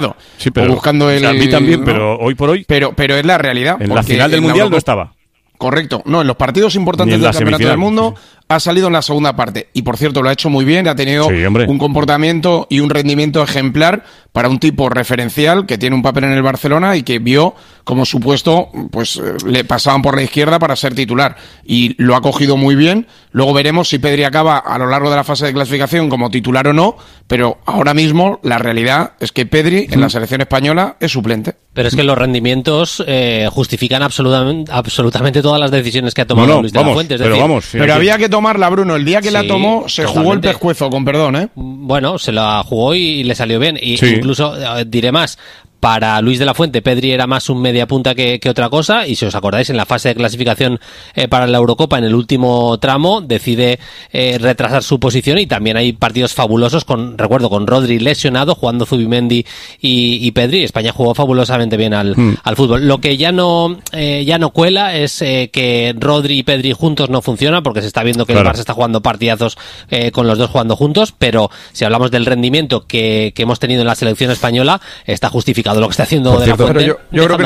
Sí, pero, buscando el... a mí también, pero hoy por hoy... Pero es la realidad. En la final del Mundial no estaba. Correcto. No, en los partidos importantes del Campeonato del Mundo ha salido en la segunda parte. Y, por cierto, lo ha hecho muy bien. Ha tenido un comportamiento y un rendimiento ejemplar para un tipo referencial que tiene un papel en el Barcelona y que vio como su puesto, pues le pasaban por la izquierda para ser titular. Y lo ha cogido muy bien. Luego veremos si Pedri acaba a lo largo de la fase de clasificación como titular o no. Pero ahora mismo la realidad es que Pedri en la selección española es suplente. Pero es que los rendimientos justifican absolutamente todas las decisiones que ha tomado Luis de la Fuente. Es decir, pero había que tomarla, Bruno. El día que la tomó se jugó el pescuezo, con perdón, ¿eh? Bueno, se la jugó y le salió bien. Y incluso diré más. Para Luis de la Fuente, Pedri era más un media punta que otra cosa, y si os acordáis, en la fase de clasificación para la Eurocopa, en el último tramo, decide retrasar su posición, y también hay partidos fabulosos, recuerdo, con Rodri lesionado, jugando Zubimendi y Pedri. España jugó fabulosamente bien al fútbol. Lo que ya no cuela es que Rodri y Pedri juntos no funciona, porque se está viendo que el Barça está jugando partidazos con los dos jugando juntos, pero si hablamos del rendimiento que hemos tenido en la selección española, está justificado lo que está haciendo de la Fuente. Pero yo creo que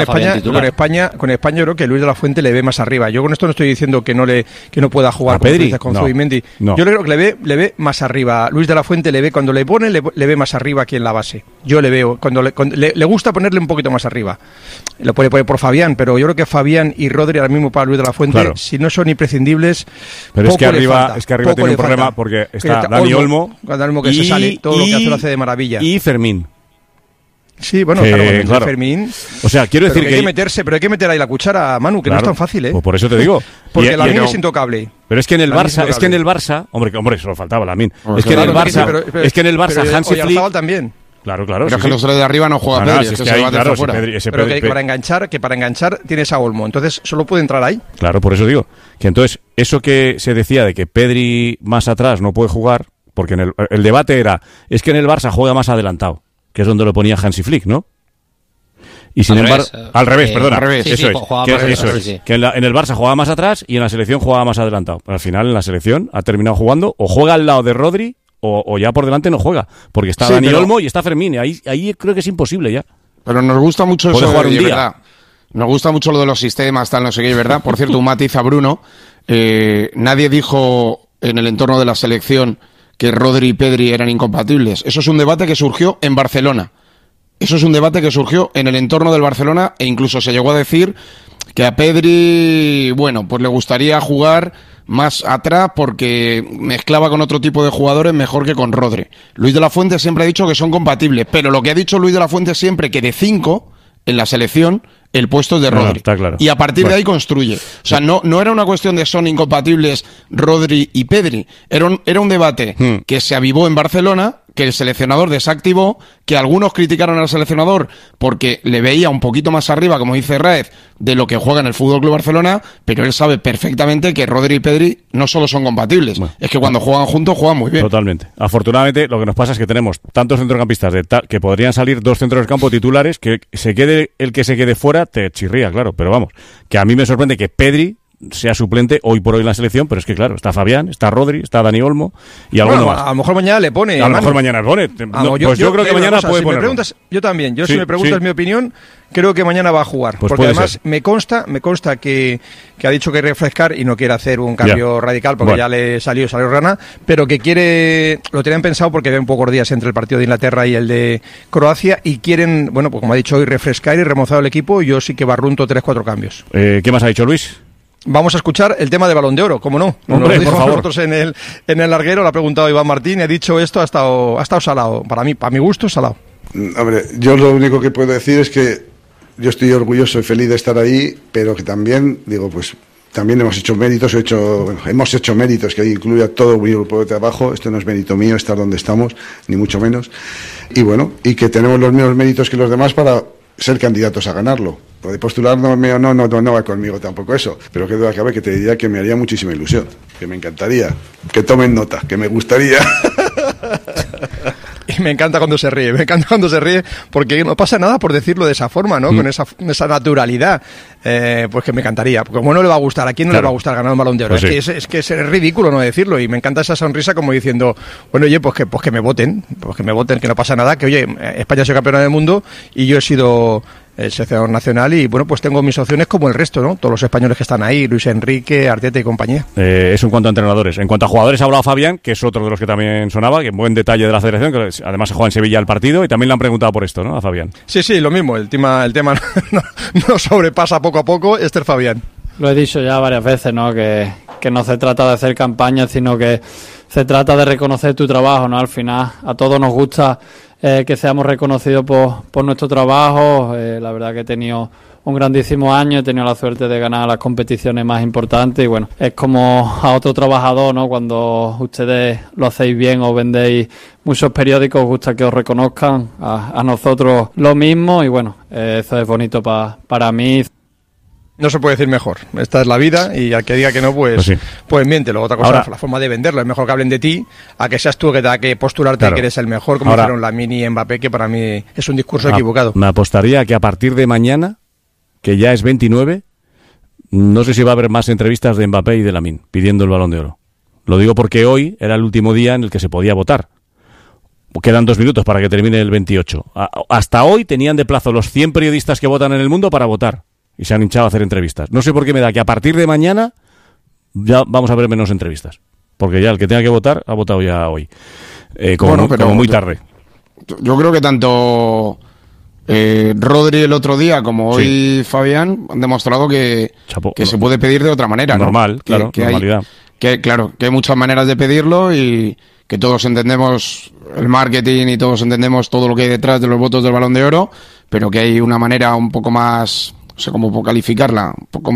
con España yo creo que Luis de la Fuente le ve más arriba. Yo con esto no estoy diciendo que no pueda jugar con Zubimendi. No. Yo creo que le ve más arriba. Luis de la Fuente le ve, cuando le pone, le ve más arriba aquí en la base. Yo le veo, cuando le gusta ponerle un poquito más arriba. Lo puede poner por Fabián, pero yo creo que Fabián y Rodri ahora mismo para Luis de la Fuente, si no son imprescindibles, pero es que arriba tiene un problema, porque está Dani Olmo, que se sale, todo lo que hace lo hace de maravilla. Y Fermín. Sí, bueno, claro. Fermín. O sea, quiero decir que hay que meter ahí la cuchara, Manu, que no es tan fácil, ¿eh? Pues por eso te digo. Porque Lamine es intocable. Pero es que en el Barça, hombre, solo faltaba Lamine. Es que en el Barça, Hansi Flick también. Claro. Pero es que los de arriba no juega Pedri, es que se va de fuera. Pero que para enganchar tienes a Olmo, entonces solo puede entrar ahí. Claro, por eso digo que entonces eso que se decía de que Pedri más atrás no puede jugar, porque el debate es que en el Barça juega más adelantado, que es donde lo ponía Hansi Flick, ¿no? Y sin embargo, al revés, que en el Barça jugaba más atrás y en la selección jugaba más adelantado. Pero al final en la selección ha terminado jugando, o juega al lado de Rodri, o ya por delante no juega, porque está Dani Olmo y está Fermín, y ahí creo que es imposible ya. Pero nos gusta mucho eso, jugar un día. ¿Verdad? Nos gusta mucho lo de los sistemas, tal, no sé qué, ¿verdad? Por cierto, un matiz a Bruno, nadie dijo en el entorno de la selección que Rodri y Pedri eran incompatibles. Eso es un debate que surgió en Barcelona. Eso es un debate que surgió en el entorno del Barcelona, e incluso se llegó a decir que a Pedri, bueno, pues le gustaría jugar más atrás porque mezclaba con otro tipo de jugadores mejor que con Rodri. Luis de la Fuente siempre ha dicho que son compatibles, pero lo que ha dicho Luis de la Fuente siempre, que de 5 en la selección el puesto es de Rodri. Está claro. Y a partir de ahí construye. O sea, no era una cuestión de son incompatibles Rodri y Pedri. Era un debate que se avivó en Barcelona, que el seleccionador desactivó, que algunos criticaron al seleccionador porque le veía un poquito más arriba, como dice Raez, de lo que juega en el FC Barcelona, pero él sabe perfectamente que Rodri y Pedri no solo son compatibles, es que cuando juegan juntos juegan muy bien. Totalmente. Afortunadamente, lo que nos pasa es que tenemos tantos centrocampistas que podrían salir 2 centros del campo titulares, que el que se quede fuera te chirría, claro, pero vamos, que a mí me sorprende que Pedri sea suplente hoy por hoy en la selección, pero es que claro, está Fabián, está Rodri, está Dani Olmo y alguno más. A lo mejor mañana le pone. A lo mejor mañana le pone. Yo creo que mañana puede ponerlo. Yo también. Si me preguntas mi opinión, creo que mañana va a jugar. Pues porque además me consta que ha dicho que refrescar y no quiere hacer un cambio radical porque ya le salió rana, pero que quiere, lo tenían pensado porque hay un pocos días entre el partido de Inglaterra y el de Croacia y quieren, bueno, pues como ha dicho hoy, refrescar y remozar el equipo. Yo sí que barrunto 3-4 cambios. ¿Qué más ha dicho Luis? Vamos a escuchar el tema de Balón de Oro, ¿cómo no? Hombre, por favor. Nosotros en el larguero, lo ha preguntado Iván Martín, y ha dicho esto, ha estado salado. Para mi gusto, salado. Hombre, yo lo único que puedo decir es que yo estoy orgulloso y feliz de estar ahí, pero que también, digo, pues también hemos hecho méritos, hemos hecho méritos, que ahí incluye a todo mi grupo de trabajo. Esto no es mérito mío estar donde estamos, ni mucho menos. Y bueno, y que tenemos los mismos méritos que los demás para ser candidatos a ganarlo. Lo de postular no va conmigo tampoco eso, pero que duda cabe que te diría que me haría muchísima ilusión, que me encantaría, que tomen nota, que me gustaría. y me encanta cuando se ríe, porque no pasa nada por decirlo de esa forma, ¿no? Con esa naturalidad, pues que me encantaría, porque como no le va a gustar, ¿a quién no le va a gustar ganar un Balón de Oro? Pues es que es ridículo no decirlo, y me encanta esa sonrisa como diciendo, bueno, oye, pues que me voten, que no pasa nada, que oye, España ha sido campeona del mundo y yo he sido el seleccionador nacional y bueno, pues tengo mis opciones como el resto, ¿no? Todos los españoles que están ahí, Luis Enrique, Arteta y compañía. Eso en cuanto a entrenadores. En cuanto a jugadores ha hablado Fabián, que es otro de los que también sonaba, que buen detalle de la federación, que además se juega en Sevilla el partido y también le han preguntado por esto, ¿no? A Fabián. Sí, lo mismo, el tema no sobrepasa poco a poco, Fabián. Lo he dicho ya varias veces, ¿no? Que no se trata de hacer campaña, sino que se trata de reconocer tu trabajo, ¿no? Al final a todos nos gusta que seamos reconocidos por nuestro trabajo. La verdad que he tenido un grandísimo año, he tenido la suerte de ganar las competiciones más importantes y bueno, es como a otro trabajador, ¿no? Cuando ustedes lo hacéis bien o vendéis muchos periódicos, os gusta que os reconozcan, a nosotros lo mismo y bueno, eso es bonito para mí. No se puede decir mejor. Esta es la vida y al que diga que no, pues miéntelo. Otra cosa es la forma de venderlo. Es mejor que hablen de ti a que seas tú que tenga que postularte que eres el mejor, como hicieron Lamine y Mbappé, que para mí es un discurso equivocado. Me apostaría que a partir de mañana, que ya es 29, no sé si va a haber más entrevistas de Mbappé y de Lamine pidiendo el Balón de Oro. Lo digo porque hoy era el último día en el que se podía votar. Quedan 2 minutos para que termine el 28. Hasta hoy tenían de plazo los 100 periodistas que votan en el mundo para votar. Y se han hinchado a hacer entrevistas. No sé por qué me da que a partir de mañana ya vamos a ver menos entrevistas. Porque ya el que tenga que votar ha votado ya hoy. Como muy tarde. Yo creo que tanto Rodri el otro día como hoy Fabián han demostrado que se puede pedir de otra manera. Normal, ¿no? Normalidad. Que hay muchas maneras de pedirlo y que todos entendemos el marketing y todos entendemos todo lo que hay detrás de los votos del Balón de Oro, pero que hay una manera un poco más... no sé cómo calificarla, un poco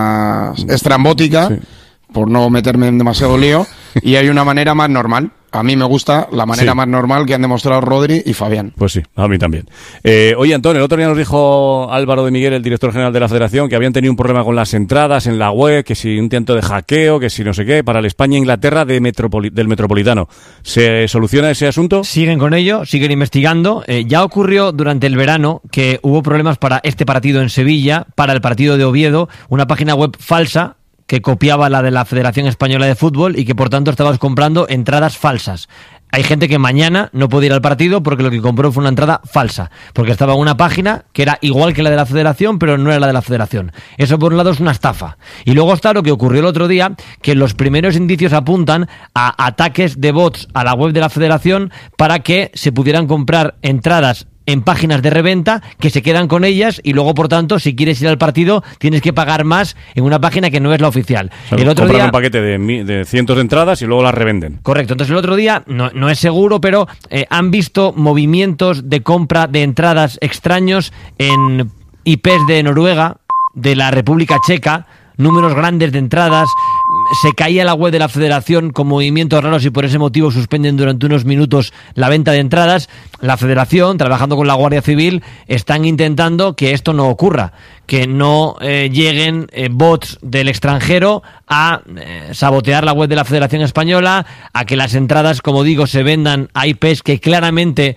más estrambótica, por no meterme en demasiado lío, y hay una manera más normal. A mí me gusta la manera más normal que han demostrado Rodri y Fabián. Pues sí, a mí también. Oye, Antonio, el otro día nos dijo Álvaro de Miguel, el director general de la Federación, que habían tenido un problema con las entradas en la web, que si un intento de hackeo, que si no sé qué, para el España-Inglaterra del Metropolitano. ¿Se soluciona ese asunto? Siguen con ello, siguen investigando. Ya ocurrió durante el verano que hubo problemas para este partido en Sevilla, para el partido de Oviedo, una página web falsa que copiaba la de la Federación Española de Fútbol y que por tanto estabas comprando entradas falsas. Hay gente que mañana no puede ir al partido porque lo que compró fue una entrada falsa, porque estaba en una página que era igual que la de la Federación, pero no era la de la Federación. Eso por un lado es una estafa. Y luego está lo que ocurrió el otro día, que los primeros indicios apuntan a ataques de bots a la web de la Federación para que se pudieran comprar entradas en páginas de reventa que se quedan con ellas y luego, por tanto, si quieres ir al partido tienes que pagar más en una página que no es la oficial. O sea, el otro día un paquete de cientos de entradas y luego las revenden. Correcto. Entonces el otro día, no es seguro, pero han visto movimientos de compra de entradas extraños en IPs de Noruega, de la República Checa, números grandes de entradas. Se caía la web de la Federación con movimientos raros y por ese motivo suspenden durante unos minutos la venta de entradas. La Federación, trabajando con la Guardia Civil, están intentando que esto no ocurra, que no lleguen bots del extranjero a sabotear la web de la Federación Española, a que las entradas, como digo, se vendan a IPs que claramente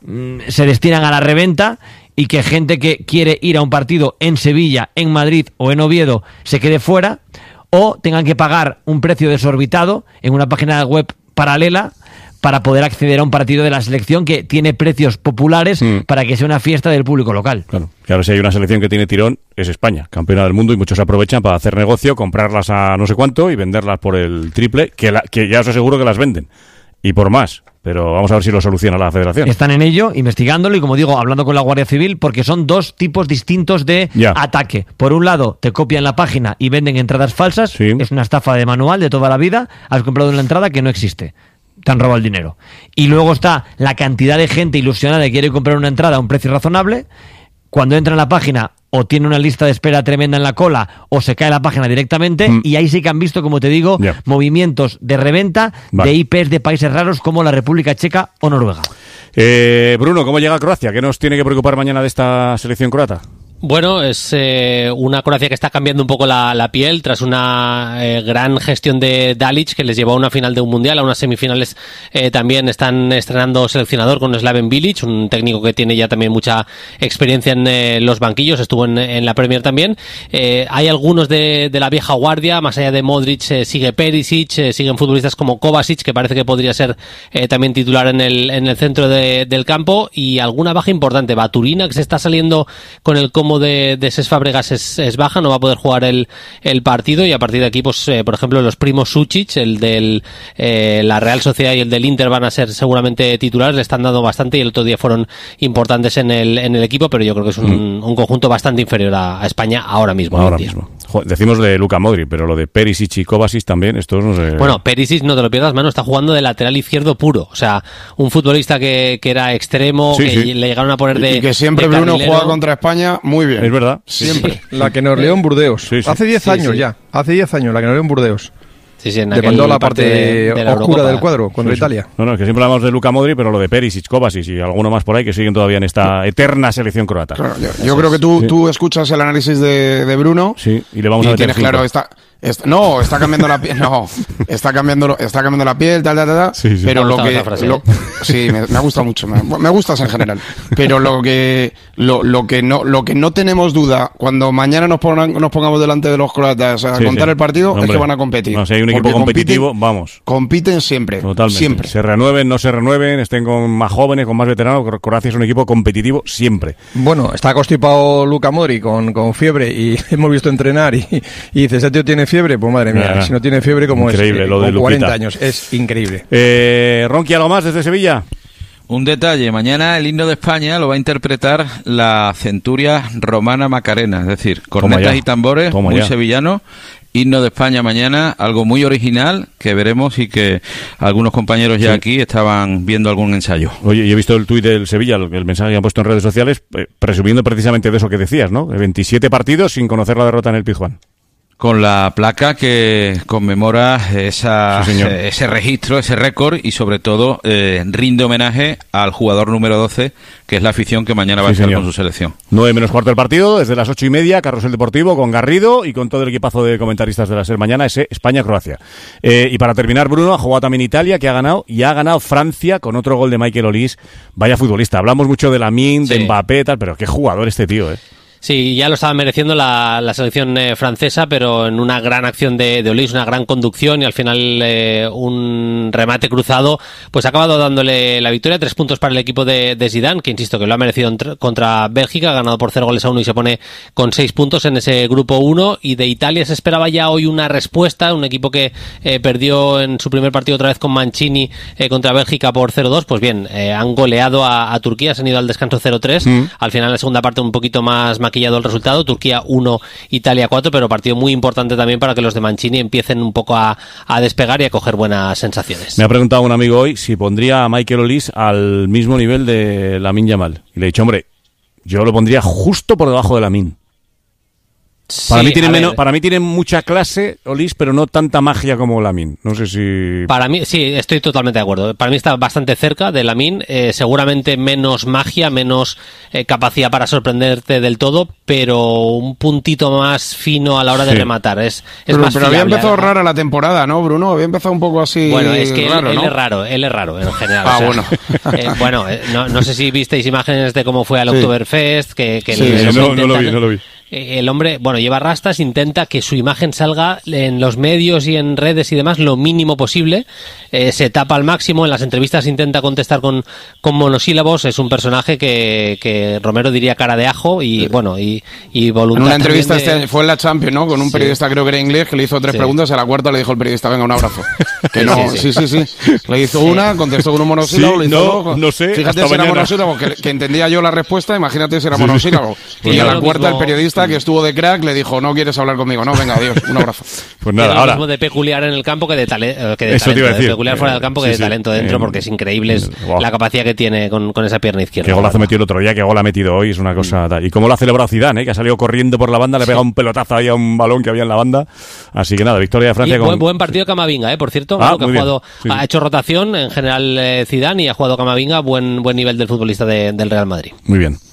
se destinan a la reventa, y que gente que quiere ir a un partido en Sevilla, en Madrid o en Oviedo se quede fuera, o tengan que pagar un precio desorbitado en una página web paralela para poder acceder a un partido de la selección que tiene precios populares para que sea una fiesta del público local. Claro, que ahora si hay una selección que tiene tirón es España, campeona del mundo, y muchos aprovechan para hacer negocio, comprarlas a no sé cuánto y venderlas por el triple, que ya os aseguro que las venden. Y por más, pero vamos a ver si lo soluciona la Federación. Están en ello, investigándolo y, como digo, hablando con la Guardia Civil, porque son dos tipos distintos de ataque. Por un lado, te copian la página y venden entradas falsas. Sí. Es una estafa de manual de toda la vida. Has comprado una entrada que no existe. Te han robado el dinero. Y luego está la cantidad de gente ilusionada que quiere comprar una entrada a un precio razonable. Cuando entra en la página, o tiene una lista de espera tremenda en la cola, o se cae la página directamente, y ahí sí que han visto, como te digo, movimientos de reventa de IPs de países raros como la República Checa o Noruega. Bruno, ¿cómo llega Croacia? ¿Qué nos tiene que preocupar mañana de esta selección croata? Bueno, es una Croacia que está cambiando un poco la piel tras una gran gestión de Dalic, que les llevó a una final de un mundial, a unas semifinales. También están estrenando seleccionador con Slaven Bilic, un técnico que tiene ya también mucha experiencia en los banquillos, estuvo en la Premier también. Hay algunos de la vieja guardia, más allá de Modric sigue Perisic, siguen futbolistas como Kovacic, que parece que podría ser también titular en el centro del campo, y alguna baja importante. Baturina, que se está saliendo con el de Cesc Fábregas es baja, no va a poder jugar el partido, y a partir de aquí, pues por ejemplo, los primos Sučić, el del la Real Sociedad y el del Inter, van a ser seguramente titulares, le están dando bastante y el otro día fueron importantes en el equipo, pero yo creo que es un conjunto bastante inferior a España ahora mismo. Decimos de Luka Modric, pero lo de Perisic y Kovacic también, estos no sé... Bueno, Perisic, no te lo pierdas, mano, está jugando de lateral izquierdo puro, o sea, un futbolista que era extremo, le llegaron a poner de... Y que siempre Bruno juega contra España muy bien. Es verdad. Siempre. Sí. La que nos lió en Burdeos. Hace 10 años ya. Hace 10 años la que nos lió en Burdeos. Le mandó la parte oscura del cuadro contra Italia. No, es que siempre hablamos de Luka Modric, pero lo de Perisic, Kovacic y alguno más por ahí que siguen todavía en esta eterna selección croata. Claro, yo creo que tú escuchas el análisis de Bruno. Sí, y le vamos a meter tienes claro, está cambiando la piel, está cambiando la piel, tal. Sí, pero lo que sí, me gusta mucho, me gustas en general. Pero lo que no tenemos duda cuando mañana nos pongamos delante de los croatas a contar el partido, es que van a competir. No, si hay un equipo competitivo, vamos. Compiten siempre. Totalmente. Siempre. Se renueven, no se renueven, estén con más jóvenes, con más veteranos. Croacia es un equipo competitivo siempre. Bueno, está constipado Luka Modric con fiebre y hemos visto entrenar y dice, ese tío tiene fiebre, pues madre mía, si no tiene fiebre como increíble, es, lo de con 40 años, es increíble. Ronqui, ¿algo más desde Sevilla? Un detalle, mañana el himno de España lo va a interpretar la centuria romana Macarena, es decir, cornetas y tambores, muy sevillano. Himno de España mañana, algo muy original que veremos y que algunos compañeros ya aquí estaban viendo algún ensayo. Oye, y he visto el tuit del Sevilla, el mensaje que han puesto en redes sociales, presumiendo precisamente de eso que decías, ¿no? 27 partidos sin conocer la derrota en el Pizjuán. Con la placa que conmemora ese registro, ese récord, y sobre todo rinde homenaje al jugador número 12, que es la afición que mañana va a estar con su selección. 9 menos cuarto del partido, desde las 8:30, Carrusel Deportivo, con Garrido y con todo el equipazo de comentaristas de la SER mañana, ese España-Croacia. Y para terminar, Bruno, ha jugado también Italia, que ha ganado, y ha ganado Francia con otro gol de Michael Olise. Vaya futbolista. Hablamos mucho de Lamine, de Mbappé, tal, pero qué jugador este tío, Sí, ya lo estaba mereciendo la selección francesa, pero en una gran acción de Olise, una gran conducción y al final un remate cruzado, pues ha acabado dándole la victoria. 3 puntos para el equipo de Zidane, que insisto que lo ha merecido contra Bélgica, ha ganado por 0-1 y se pone con 6 puntos en ese grupo 1. Y de Italia se esperaba ya hoy una respuesta, un equipo que perdió en su primer partido otra vez con Mancini contra Bélgica por 0-2. Pues bien, han goleado a Turquía, se han ido al descanso 0-3. Al final, en la segunda parte, un poquito más maquillado el resultado, Turquía 1, Italia 4, pero partido muy importante también para que los de Mancini empiecen un poco a despegar y a coger buenas sensaciones. Me ha preguntado un amigo hoy si pondría a Michael Olise al mismo nivel de Lamine Yamal, y le he dicho, hombre, yo lo pondría justo por debajo de Lamine. Para mí tiene mucha clase Olise, pero no tanta magia como Lamine. No sé si... Para mí, sí, estoy totalmente de acuerdo. Para mí está bastante cerca de Lamine. Seguramente menos magia, menos capacidad para sorprenderte del todo, pero un puntito más fino a la hora de rematar. Pero había empezado rara la temporada, ¿no, Bruno? Había empezado un poco así. Bueno, es que raro, él es raro en general. Bueno. No sé si visteis imágenes de cómo fue al Oktoberfest. No lo vi. El hombre, lleva rastas, intenta que su imagen salga en los medios y en redes y demás lo mínimo posible, se tapa al máximo, en las entrevistas intenta contestar con monosílabos, es un personaje que Romero diría cara de ajo y voluntad. En una entrevista fue en la Champions, ¿no? Con un periodista, creo que era inglés, que le hizo 3 preguntas, y a la cuarta le dijo el periodista, venga, un abrazo. Que no, sí. Le hizo una, contestó con un monosílabo, le hizo dos. No sé. Fíjate si era monosílabo, que entendía yo la respuesta, imagínate si era monosílabo. Y a la cuarta el periodista, que estuvo de crack, le dijo, no quieres hablar conmigo, no, venga, adiós, un abrazo. Pues nada, ahora mismo de peculiar en el campo que de talento, de peculiar fuera del campo que de talento dentro, porque es increíble la capacidad que tiene con esa pierna izquierda. Qué golazo metió el otro día, qué gol ha metido hoy, es una cosa tal. Y cómo lo ha celebrado Zidane, que ha salido corriendo por la banda, le pega un pelotazo ahí a un balón que había en la banda. Así que nada, victoria de Francia. Buen partido Camavinga, por cierto, que ha hecho rotación en general Zidane y ha jugado Camavinga, buen nivel del futbolista del Real Madrid. Muy bien.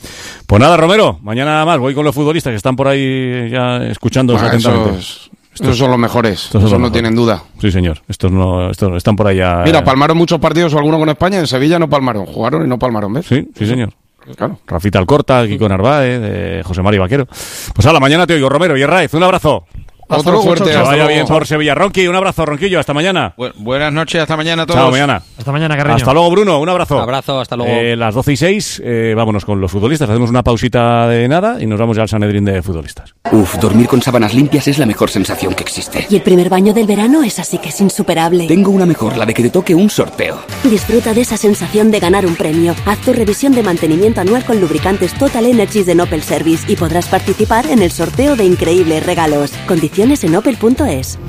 Pues nada, Romero, mañana más voy con los futbolistas que están por ahí ya escuchándonos atentamente. Estos son los mejores, estos no tienen duda. Sí, señor, estos están por allá. Mira, palmaron muchos partidos o alguno con España, en Sevilla no palmaron, jugaron y no palmaron, ¿ves? Sí, señor. Claro. Rafita Alcorta, Kiko Narváez, José María Vaquero. Pues mañana te oigo, Romero y Herraiz, un abrazo. Otro fuerte. Que vaya bien por Sevilla. Ronqui, un abrazo, Ronquillo, hasta mañana. Buenas noches, hasta mañana a todos. Chao, mañana. Hasta mañana, Carreño. Hasta luego, Bruno, un abrazo. Un abrazo, hasta luego. Las 12:06, vámonos con los futbolistas. Hacemos una pausita de nada y nos vamos ya al Sanedrín de futbolistas. Dormir con sábanas limpias es la mejor sensación que existe. Y el primer baño del verano es así que es insuperable. Tengo una mejor, la de que te toque un sorteo. Disfruta de esa sensación de ganar un premio. Haz tu revisión de mantenimiento anual con lubricantes Total Energies de Opel Service y podrás participar en el sorteo de increíbles regalos. Condiciones en opel.es.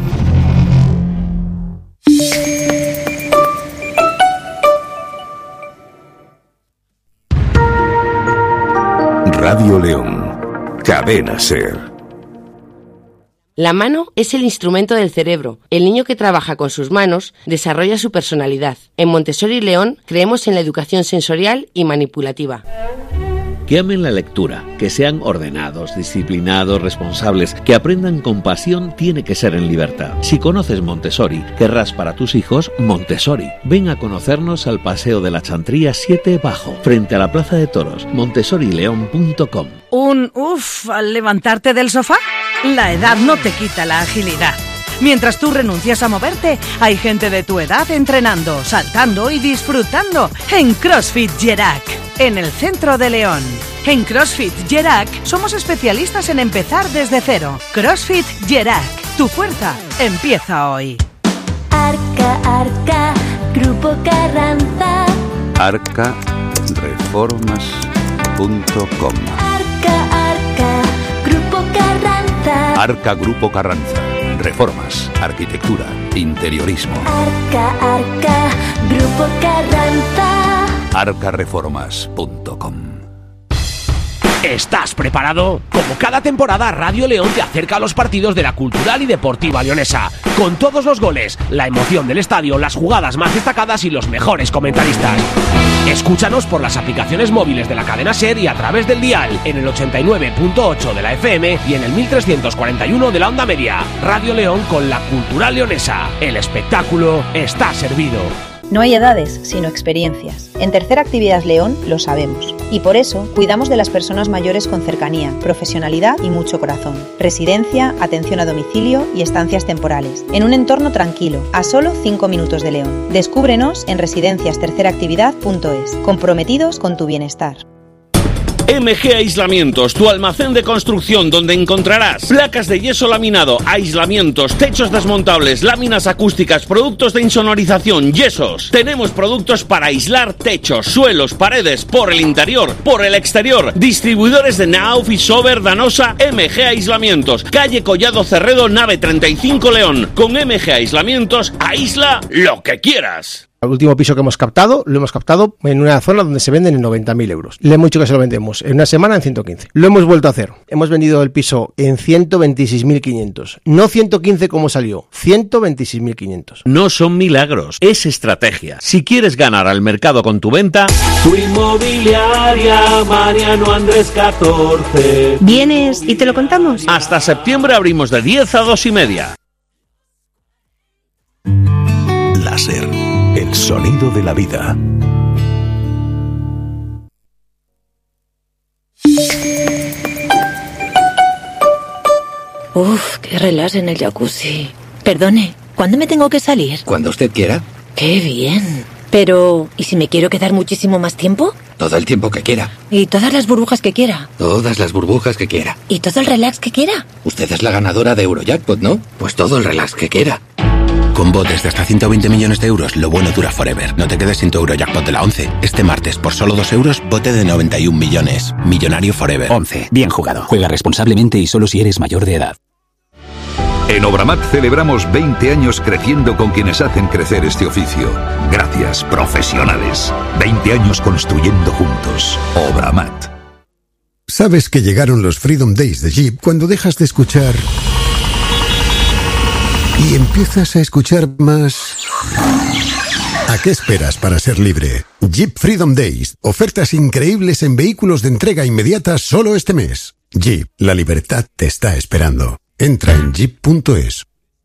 Radio León, Cadena SER. La mano es el instrumento del cerebro. El niño que trabaja con sus manos desarrolla su personalidad. En Montessori León creemos en la educación sensorial y manipulativa. Que amen la lectura, que sean ordenados, disciplinados, responsables, que aprendan con pasión tiene que ser en libertad. Si conoces Montessori, querrás para tus hijos Montessori. Ven a conocernos al Paseo de la Chantría 7 Bajo, frente a la Plaza de Toros, montessorileon.com. Un uff al levantarte del sofá. La edad no te quita la agilidad. Mientras tú renuncias a moverte, hay gente de tu edad entrenando, saltando y disfrutando en CrossFit Gerac, en el centro de León. En CrossFit Gerac somos especialistas en empezar desde cero. CrossFit Gerac, tu fuerza empieza hoy. Arca, Grupo Carranza. Arcareformas.com. Arca, Grupo Carranza. Arca Grupo Carranza. Reformas, arquitectura, interiorismo. Arca, Grupo Carranza. Arcareformas.com. ¿Estás preparado? Como cada temporada, Radio León te acerca a los partidos de la Cultural y Deportiva Leonesa, con todos los goles, la emoción del estadio, las jugadas más destacadas y los mejores comentaristas. Escúchanos por las aplicaciones móviles de la cadena SER y a través del dial, en el 89.8 de la FM y en el 1341 de la onda media. Radio León con la Cultural Leonesa. El espectáculo está servido. No hay edades, sino experiencias. En Tercera Actividad León lo sabemos. Y por eso cuidamos de las personas mayores con cercanía, profesionalidad y mucho corazón. Residencia, atención a domicilio y estancias temporales. En un entorno tranquilo, a solo 5 minutos de León. Descúbrenos en residenciasterceractividad.es. Comprometidos con tu bienestar. MG Aislamientos, tu almacén de construcción donde encontrarás placas de yeso laminado, aislamientos, techos desmontables, láminas acústicas, productos de insonorización, yesos. Tenemos productos para aislar techos, suelos, paredes, por el interior, por el exterior. Distribuidores de Nauf y Sober, Danosa, MG Aislamientos. Calle Collado Cerredo, nave 35 León. Con MG Aislamientos, aísla lo que quieras. El último piso que hemos captado, lo hemos captado en una zona donde se venden en 90.000 euros. Le hemos dicho que se lo vendemos en una semana en 115. Lo hemos vuelto a hacer. Hemos vendido el piso en 126.500. No 115 como salió, 126.500. No son milagros, es estrategia. Si quieres ganar al mercado con tu venta... Tu inmobiliaria Mariano Andrés 14. ¿Vienes y te lo contamos? Hasta septiembre abrimos de 10 a 2:30. Láser, el sonido de la vida. Uf, qué relax en el jacuzzi. Perdone, ¿cuándo me tengo que salir? Cuando usted quiera. ¡Qué bien! Pero, ¿y si me quiero quedar muchísimo más tiempo? Todo el tiempo que quiera. ¿Y todas las burbujas que quiera? Todas las burbujas que quiera. ¿Y todo el relax que quiera? Usted es la ganadora de Eurojackpot, ¿no? Pues todo el relax que quiera. Con botes de hasta 120 millones de euros, lo bueno dura forever. No te quedes sin tu Eurojackpot de la 11. Este martes, por solo 2 euros, bote de 91 millones. Millonario forever. 11. Bien jugado. Juega responsablemente y solo si eres mayor de edad. En Obramat celebramos 20 años creciendo con quienes hacen crecer este oficio. Gracias, profesionales. 20 años construyendo juntos. Obramat. Sabes que llegaron los Freedom Days de Jeep cuando dejas de escuchar y empiezas a escuchar más ¿A qué esperas para ser libre? Jeep Freedom Days. Ofertas increíbles en vehículos de entrega inmediata solo este mes. Jeep, la libertad te está esperando. Entra en jeep.es.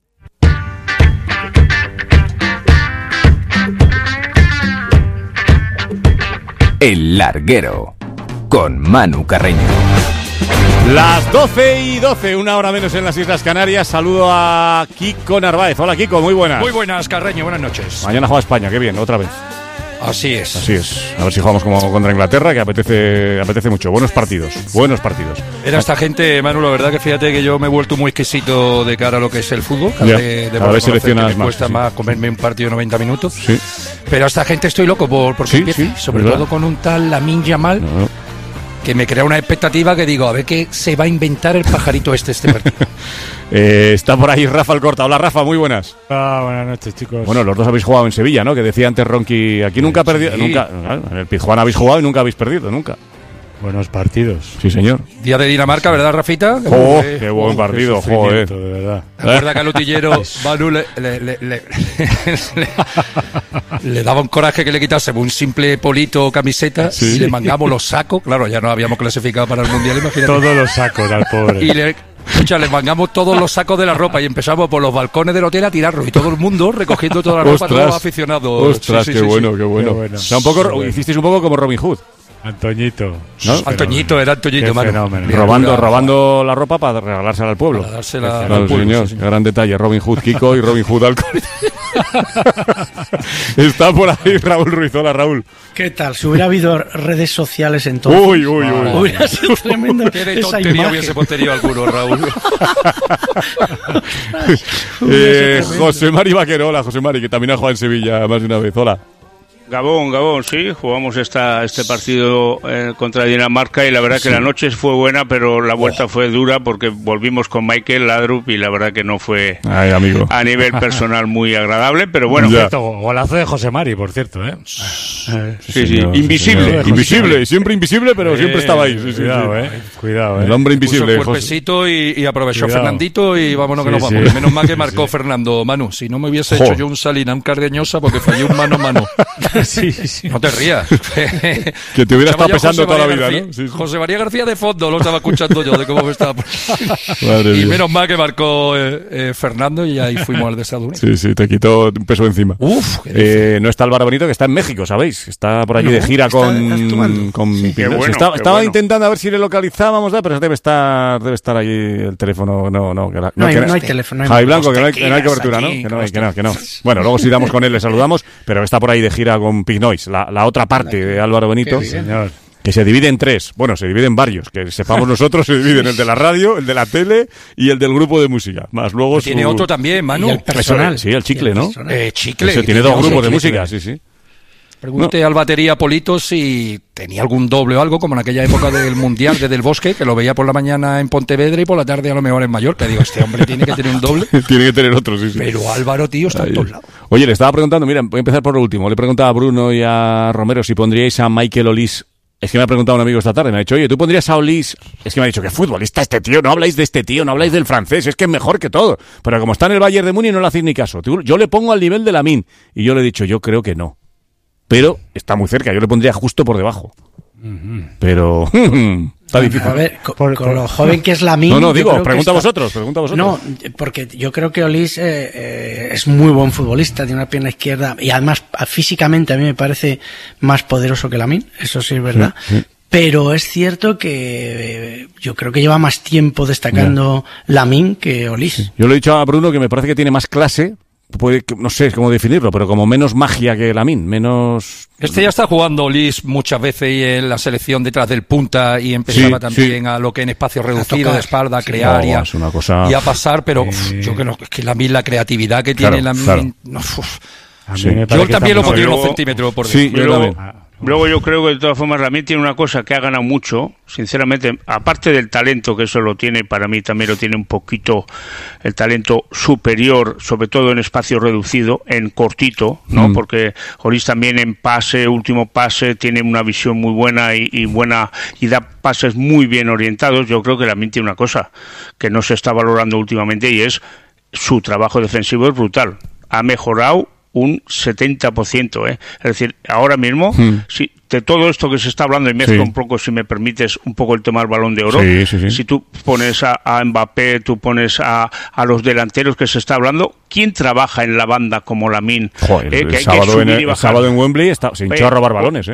El Larguero, con Manu Carreño. Las 12:12, una hora menos en las Islas Canarias. Saludo a Kiko Narváez. Hola, Kiko, muy buenas. Muy buenas, Carreño, buenas noches. Mañana juega España, qué bien, otra vez. Así es. Así es. A ver si jugamos como contra Inglaterra, que apetece mucho. Buenos partidos. Era esta gente, Manu, la verdad que fíjate que yo me he vuelto muy exquisito de cara a lo que es el fútbol. Cada vez seleccionas me cuesta más comerme un partido de 90 minutos. Sí. Pero a esta gente estoy loco por que empiece. Sobre todo con un tal Lamine Yamal. Que me crea una expectativa que digo, a ver qué se va a inventar el pajarito este partido. Está por ahí Rafa Alcorta. Hola, Rafa, muy buenas. Buenas noches, chicos. Bueno, los dos habéis jugado en Sevilla, ¿no? Que decía antes Ronqui, aquí nunca ha perdido, nunca. En el Pizjuán habéis jugado y nunca habéis perdido, nunca. Buenos partidos. Sí, señor. Día de Dinamarca, ¿verdad, Rafita? Qué buen partido, joder. De verdad. ¿Te acuerdas que al utillero Manu le daba un coraje que le quitásemos un simple polito o camiseta y le mangamos los sacos? Claro, ya no habíamos clasificado para el Mundial, imagínate. Todos los sacos al pobre. Y le mangamos todos los sacos de la ropa y empezamos por los balcones del hotel a tirarlos y todo el mundo recogiendo toda la ropa, todos los aficionados. Ostras, qué bueno. O sea, hicisteis un poco como Robin Hood. Antoñito. ¿No? Antoñito, era Antoñito, Manu. Robando la ropa para regalársela al pueblo. Para dársela al pueblo, señor. Sí. Gran detalle. Robin Hood Kiko y Robin Hood Alcohol. Está por ahí Raúl Ruiz. Hola, Raúl. ¿Qué tal? Si hubiera habido redes sociales entonces. Uy. Hubiera sido tremendo. Qué de tontería hubiese tenido alguno, Raúl. José Mari Vaquero. Hola, José Mari, que también ha jugado en Sevilla más de una vez. Hola. Gabón, sí, jugamos este partido contra Dinamarca y la verdad que la noche fue buena, pero la vuelta fue dura porque volvimos con Michael Laudrup y la verdad que no fue a nivel personal muy agradable, pero bueno. Golazo de José Mari, por cierto, Sí, invisible, siempre invisible, pero siempre estaba ahí. Cuidado, El hombre invisible. Puso cuerpecito y aprovechó Fernandito y vámonos que nos vamos. Menos mal que marcó Fernando, Manu. Si no me hubiese hecho yo un Salinam Cardeñosa porque fallé un mano a mano. Sí. No te rías. Que te hubiera estado pesando toda la vida, ¿no? Sí. José María García de fondo lo estaba escuchando yo de cómo me estaba. Y menos mal que marcó Fernando y ahí fuimos al desayuno. Sí, te quitó un peso encima. No está Álvaro Benito, que está en México, ¿sabéis? Está por allí de gira con estaba intentando a ver si le localizábamos, pero debe estar ahí el teléfono. No hay teléfono. Javi Blanco, que no hay cobertura, ¿no? Que no. Bueno, luego si damos con él le saludamos, pero está por ahí de gira con Pig Noise, la otra parte de Álvaro Benito, que se divide en tres. Bueno, se divide en varios, que sepamos nosotros, se divide en el de la radio, el de la tele y el del grupo de música. Más luego tiene otro también, Manu. El personal. Sí, el Chicle, ¿no? Chicle. Tiene dos grupos de música, sí. Pregunté al batería Polito si tenía algún doble o algo, como en aquella época del Mundial desde el Bosque, que lo veía por la mañana en Pontevedra y por la tarde a lo mejor en Mallorca. Digo, este hombre tiene que tener un doble. Tiene que tener otro, sí. Pero Álvaro, tío, está en todos lados. Oye, le estaba preguntando, mira, voy a empezar por lo último. Le preguntaba a Bruno y a Romero si pondríais a Michael Olís. Es que me ha preguntado un amigo esta tarde, me ha dicho, oye, ¿tú pondrías a Olís? Es que me ha dicho, ¿qué futbolista este tío? No habláis de este tío, no habláis del francés, es que es mejor que todo. Pero como está en el Bayern de Múnich no le hacéis ni caso. Yo le pongo al nivel de Lamine. Y yo le he dicho, yo creo que no. Pero está muy cerca, yo le pondría justo por debajo. Pero está difícil. A ver, con lo joven que es Lamine. No, digo, pregunta a vosotros. No, porque yo creo que Olís es muy buen futbolista, tiene una pierna izquierda y además físicamente a mí me parece más poderoso que Lamine, eso sí es verdad. Sí. Pero es cierto que yo creo que lleva más tiempo destacando Lamine que Olís. Sí. Yo le he dicho a Bruno que me parece que tiene más clase. No sé cómo definirlo, pero como menos magia que Lamine, menos... Este ya está jugando Olís muchas veces y en la selección detrás del punta y empezaba también a lo que en espacio reducido de espalda a crear y a pasar, pero yo creo que Lamine, la creatividad que tiene Lamine... Yo también lo pondría unos centímetros por dentro. Sí, yo también. Luego yo creo que de todas formas Lamine tiene una cosa que ha ganado mucho, sinceramente, aparte del talento, que eso lo tiene, para mí también lo tiene un poquito el talento superior, sobre todo en espacio reducido, en cortito, ¿no? Porque Olís también en pase, último pase, tiene una visión muy buena y da pases muy bien orientados. Yo creo que Lamine tiene una cosa que no se está valorando últimamente y es su trabajo defensivo es brutal. Ha mejorado un 70%, ¿eh? Es decir, ahora mismo, si de todo esto que se está hablando, y mezclo un poco, si me permites, un poco el tema del Balón de Oro, si tú pones a Mbappé, tú pones a los delanteros que se está hablando, ¿quién trabaja en la banda como Lamine? El sábado en Wembley se hinchó a robar balones,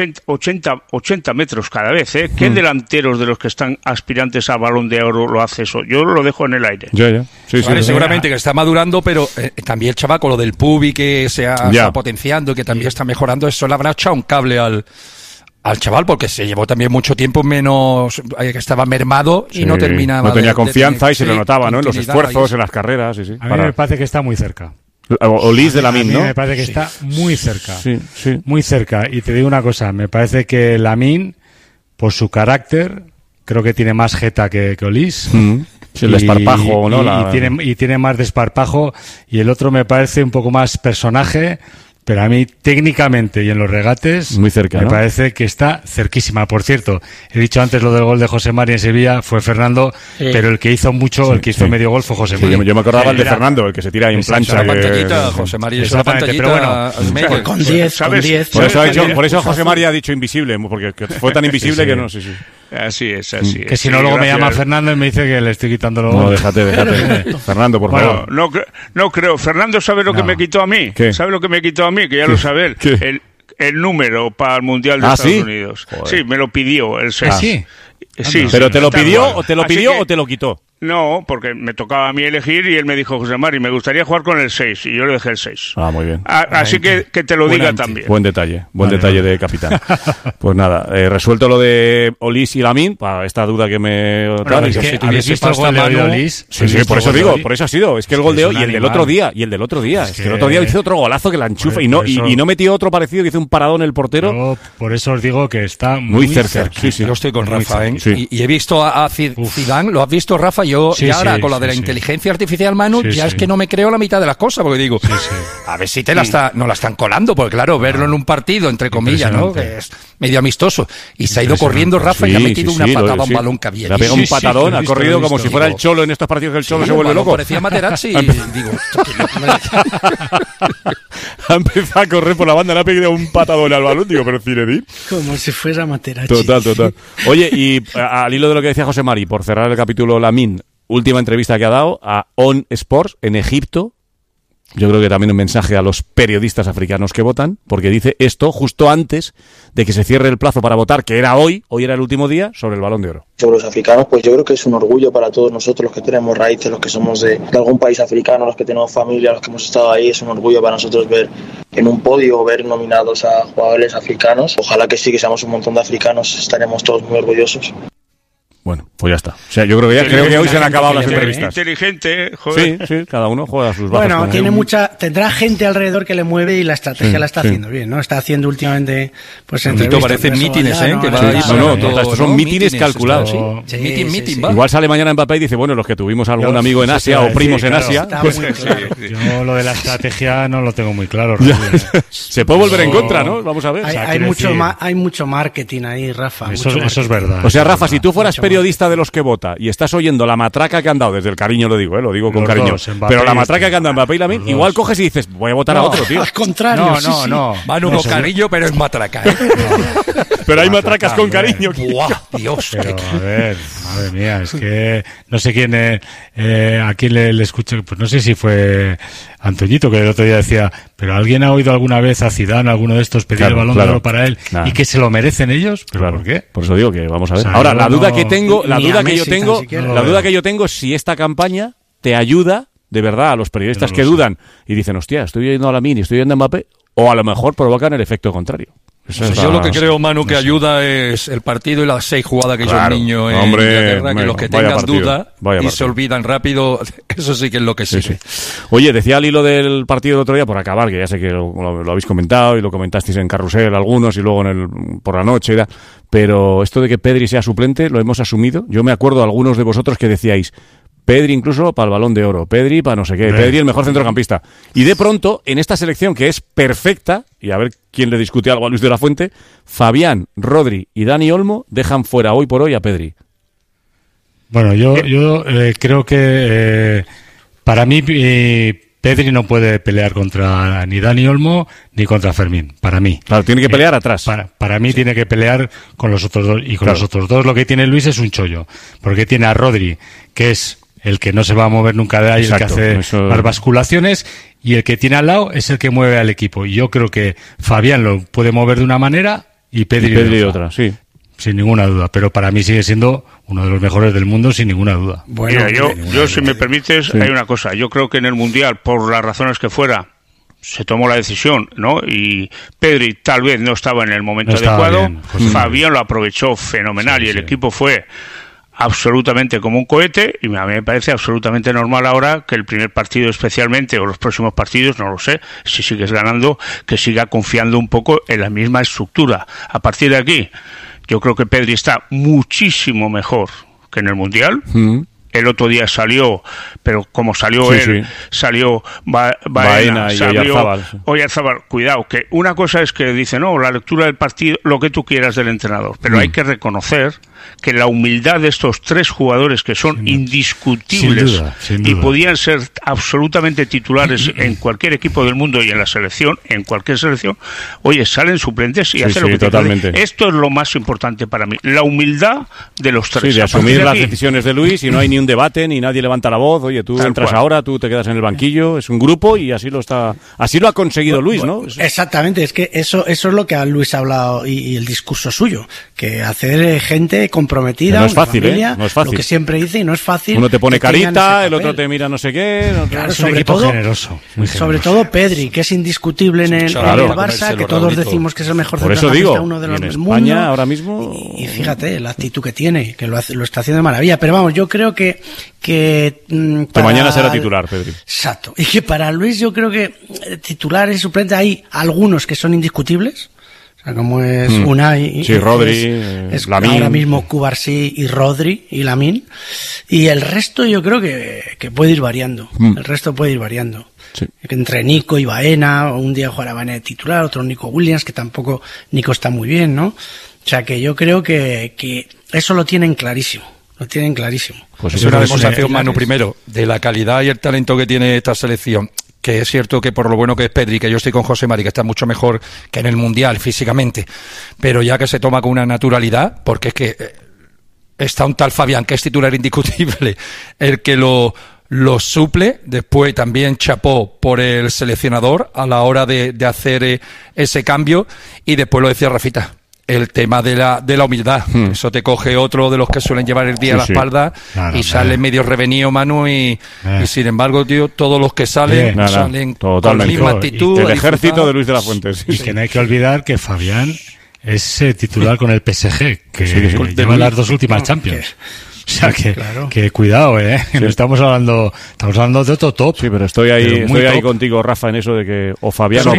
80 metros cada vez, ¿eh? ¿Qué delanteros de los que están aspirantes a Balón de Oro lo hace eso? Yo lo dejo en el aire. Seguramente que está madurando, pero también el chaval con lo del Pubi que se ha potenciando y que también está mejorando, eso le habrá echado un cable al chaval, porque se llevó también mucho tiempo menos, que estaba mermado y no terminaba. No tenía confianza y se lo notaba, ¿no? En los esfuerzos, en las carreras. A mí me parece que está muy cerca. Olís de Lamine, ¿no? Me parece que está muy cerca. Muy cerca. Y te digo una cosa, me parece que Lamine, por su carácter, creo que tiene más jeta que Olís. El desparpajo, ¿no? Y tiene más desparpajo, y el otro me parece un poco más personaje, pero a mí técnicamente y en los regates muy cerca, me parece que está cerquísima. Por cierto, he dicho antes lo del gol de José Mari en Sevilla, fue Fernando, pero el que hizo medio gol fue José Mari. Yo me acordaba el de Fernando, el que se tira ahí en plancha. José Mari es una pantallita, pero bueno, con 10. Por eso José Mari ha dicho invisible, porque fue tan invisible que no sé si... Así es. Que si no, luego me llama Fernando y me dice que le estoy quitando los... No, déjate. Fernando, por favor. No creo. Fernando sabe lo que me quitó a mí. ¿Qué? ¿Sabe lo que me quitó a mí? Que ya lo sabe él. El número para el Mundial de Estados Unidos. Joder. Sí, me lo pidió el 6. Sí. ¿Pero te lo pidió o te lo quitó? No, porque me tocaba a mí elegir y él me dijo, José Mari, me gustaría jugar con el 6 y yo le dejé el 6. Muy bien. Así que te lo diga también. Buen detalle de capitán. Pues nada, resuelto lo de Olís y Lamine, para esta duda que me... ¿Habéis visto el gol de Olís? Sí, por eso digo, por eso ha sido. Es que el gol de hoy y el del otro día. Es que el otro día hizo otro golazo que la enchufa y no metió otro parecido, que hizo un paradón el portero. Yo por eso os digo que está muy cerca. Sí. Yo estoy con Rafa, y he visto a Zidane, ¿lo has visto, Rafa? Yo ahora con la de la inteligencia artificial, Manu, es que no me creo la mitad de las cosas, porque digo, a ver si no la están colando, porque claro, verlo en un partido, entre comillas, ¿no? Que es medio amistoso, y se ha ido corriendo Rafa y ha metido una patada a un balón que había. Le ha pegado un patadón, ha corrido como si fuera el Cholo en estos partidos, que el Cholo se vuelve loco. Parecía Materazzi y digo... Ha empezado a correr por la banda, le ha pegado un patadón al balón, digo, pero Zinedine. Como si fuera Materazzi. Total. Oye, y al hilo de lo que decía José Mari, por cerrar el capítulo Lamine, última entrevista que ha dado a On Sports en Egipto. Yo creo que también un mensaje a los periodistas africanos que votan, porque dice esto justo antes de que se cierre el plazo para votar, que era hoy era el último día, sobre el Balón de Oro. Sobre los africanos, pues yo creo que es un orgullo para todos nosotros, los que tenemos raíces, los que somos de algún país africano, los que tenemos familia, los que hemos estado ahí. Es un orgullo para nosotros ver en un podio, ver nominados a jugadores africanos. Ojalá que sí, que seamos un montón de africanos, estaremos todos muy orgullosos. Bueno, pues ya está. O sea, yo creo que hoy se han acabado las entrevistas. Inteligente, joder. Sí, cada uno juega a sus bazas. Bueno, tendrá gente alrededor que le mueve y la estrategia la está haciendo bien, ¿no? Está haciendo últimamente, pues entrevistas. Parecen mítines, estos son mítines calculados. Igual sale mañana Mbappé y dice, bueno, los que tuvimos algún amigo en Asia o primos en Asia. Yo lo de la estrategia no lo tengo muy claro. Se puede volver en contra, ¿no? Vamos a ver. Hay mucho marketing ahí, Rafa. Eso es verdad. O sea, Rafa, si tú fueras periodista de los que vota y estás oyendo la matraca que han dado, desde el cariño lo digo con cariño, pero la matraca que han dado Mbappé y Lamine, igual coges y dices, voy a votar a otro, tío. Al contrario, no. Manu con cariño, pero es matraca. Pero hay matracas con cariño. Dios. Pero, a ver, madre mía, es que no sé quién a quién le escuché, pues no sé si fue Antoñito, que el otro día decía, pero ¿alguien ha oído alguna vez a Zidane, alguno de estos, pedir el Balón de Oro para él y que se lo merecen ellos? ¿Pero por qué? Por eso digo que vamos a ver. Ahora, la duda que yo tengo es si esta campaña te ayuda de verdad a los periodistas que dudan y dicen, hostia, estoy oyendo a Lamine y estoy oyendo a Mbappé, o a lo mejor provocan el efecto contrario. Yo lo que creo, Manu, que ayuda es el partido y las 6 jugadas que hizo el niño en Inglaterra, que los que tengan duda y se olvidan rápido, eso sí que es lo que sirve. Oye, decía al hilo del partido del otro día, por acabar, que ya sé que lo habéis comentado y lo comentasteis en Carrusel algunos y luego por la noche, pero esto de que Pedri sea suplente lo hemos asumido. Yo me acuerdo a algunos de vosotros que decíais, Pedri incluso para el Balón de Oro, Pedri para no sé qué, Pedri el mejor centrocampista. Y de pronto, en esta selección que es perfecta, y a ver quién le discute algo a Luis de la Fuente, Fabián, Rodri y Dani Olmo dejan fuera hoy por hoy a Pedri. Bueno, yo creo que para mí Pedri no puede pelear contra ni Dani Olmo ni contra Fermín, para mí. Claro, tiene que pelear atrás. Para mí tiene que pelear con los otros dos, y con los otros dos lo que tiene Luis es un chollo, porque tiene a Rodri, que es el que no se va a mover nunca de ahí, exacto, el que hace las basculaciones, y el que tiene al lado es el que mueve al equipo. Y yo creo que Fabián lo puede mover de una manera y Pedri de otra, sí. Sin ninguna duda, pero para mí sigue siendo uno de los mejores del mundo, sin ninguna duda. Bueno, mira, yo si me permites, sí, hay una cosa. Yo creo que en el Mundial, por las razones que fuera, se tomó la decisión, ¿no? Y Pedri tal vez no estaba en el momento adecuado. Bien, Fabián lo aprovechó fenomenal, sí, y el equipo fue absolutamente como un cohete, y a mí me parece absolutamente normal ahora que el primer partido especialmente, o los próximos partidos, no lo sé, si sigues ganando, que siga confiando un poco en la misma estructura. A partir de aquí, yo creo que Pedri está muchísimo mejor que en el Mundial. El otro día salió, pero como salió él, sí, salió Baena, salió Oyarzábal. Cuidado, que una cosa es que dice, no, la lectura del partido, lo que tú quieras del entrenador, pero hay que reconocer que la humildad de estos tres jugadores que son indiscutibles sin duda, y podían ser absolutamente titulares en cualquier equipo del mundo y en la selección, en cualquier selección, oye, salen suplentes y hacen lo que totalmente. Esto es lo más importante para mí, la humildad de los tres. Sí, de asumir las decisiones de Luis, y no hay ni un debate, ni nadie levanta la voz, oye, tú entras ahora, tú te quedas en el banquillo, es un grupo y así lo ha conseguido Luis, ¿no? Exactamente, es que eso es lo que a Luis ha hablado y el discurso suyo, que hacer gente comprometida, no es fácil, familia, no es fácil. Lo que siempre dice, y no es fácil. Uno te pone carita, el otro te mira no sé qué. Claro, es un equipo generoso, sobre todo Pedri, que es indiscutible en el Barça, que todos decimos que es el mejor centrocampista, uno de los del mundo. España ahora mismo. Y fíjate la actitud que tiene, que lo está haciendo de maravilla. Pero vamos, yo creo que mañana será titular, Pedri. Exacto. Y que para Luis yo creo que titulares y suplentes hay algunos que son indiscutibles. O sea, como es Unai, sí, Rodri, es Lamine. Ahora mismo Cubarsí y Rodri y Lamine. Y el resto yo creo que puede ir variando. El resto puede ir variando. Sí. Entre Nico y Baena, un día jugará Baena de titular, otro Nico Williams, que tampoco Nico está muy bien, ¿no? O sea que yo creo que eso lo tienen clarísimo. Lo tienen clarísimo. Pues es una demostración, Manu, primero, de la calidad y el talento que tiene esta selección. Que es cierto que por lo bueno que es Pedri, que yo estoy con José Mari, que está mucho mejor que en el Mundial físicamente, pero ya que se toma con una naturalidad, porque es que está un tal Fabián, que es titular indiscutible, el que lo suple. Después también chapó por el seleccionador a la hora de hacer ese cambio, y después lo decía Rafita, el tema de la humildad. Eso te coge otro de los que suelen llevar el día a la espalda, y sale medio revenido, Manu, y sin embargo, tío, todos los que salen salen con la misma actitud. El ejército de Luis de la Fuente. Y que no hay que olvidar que Fabián es titular con el PSG, que lleva las dos últimas Champions. O sea, que cuidado, sí. Estamos hablando de otro top. Sí, pero estoy ahí contigo, Rafa, en eso de que o Fabián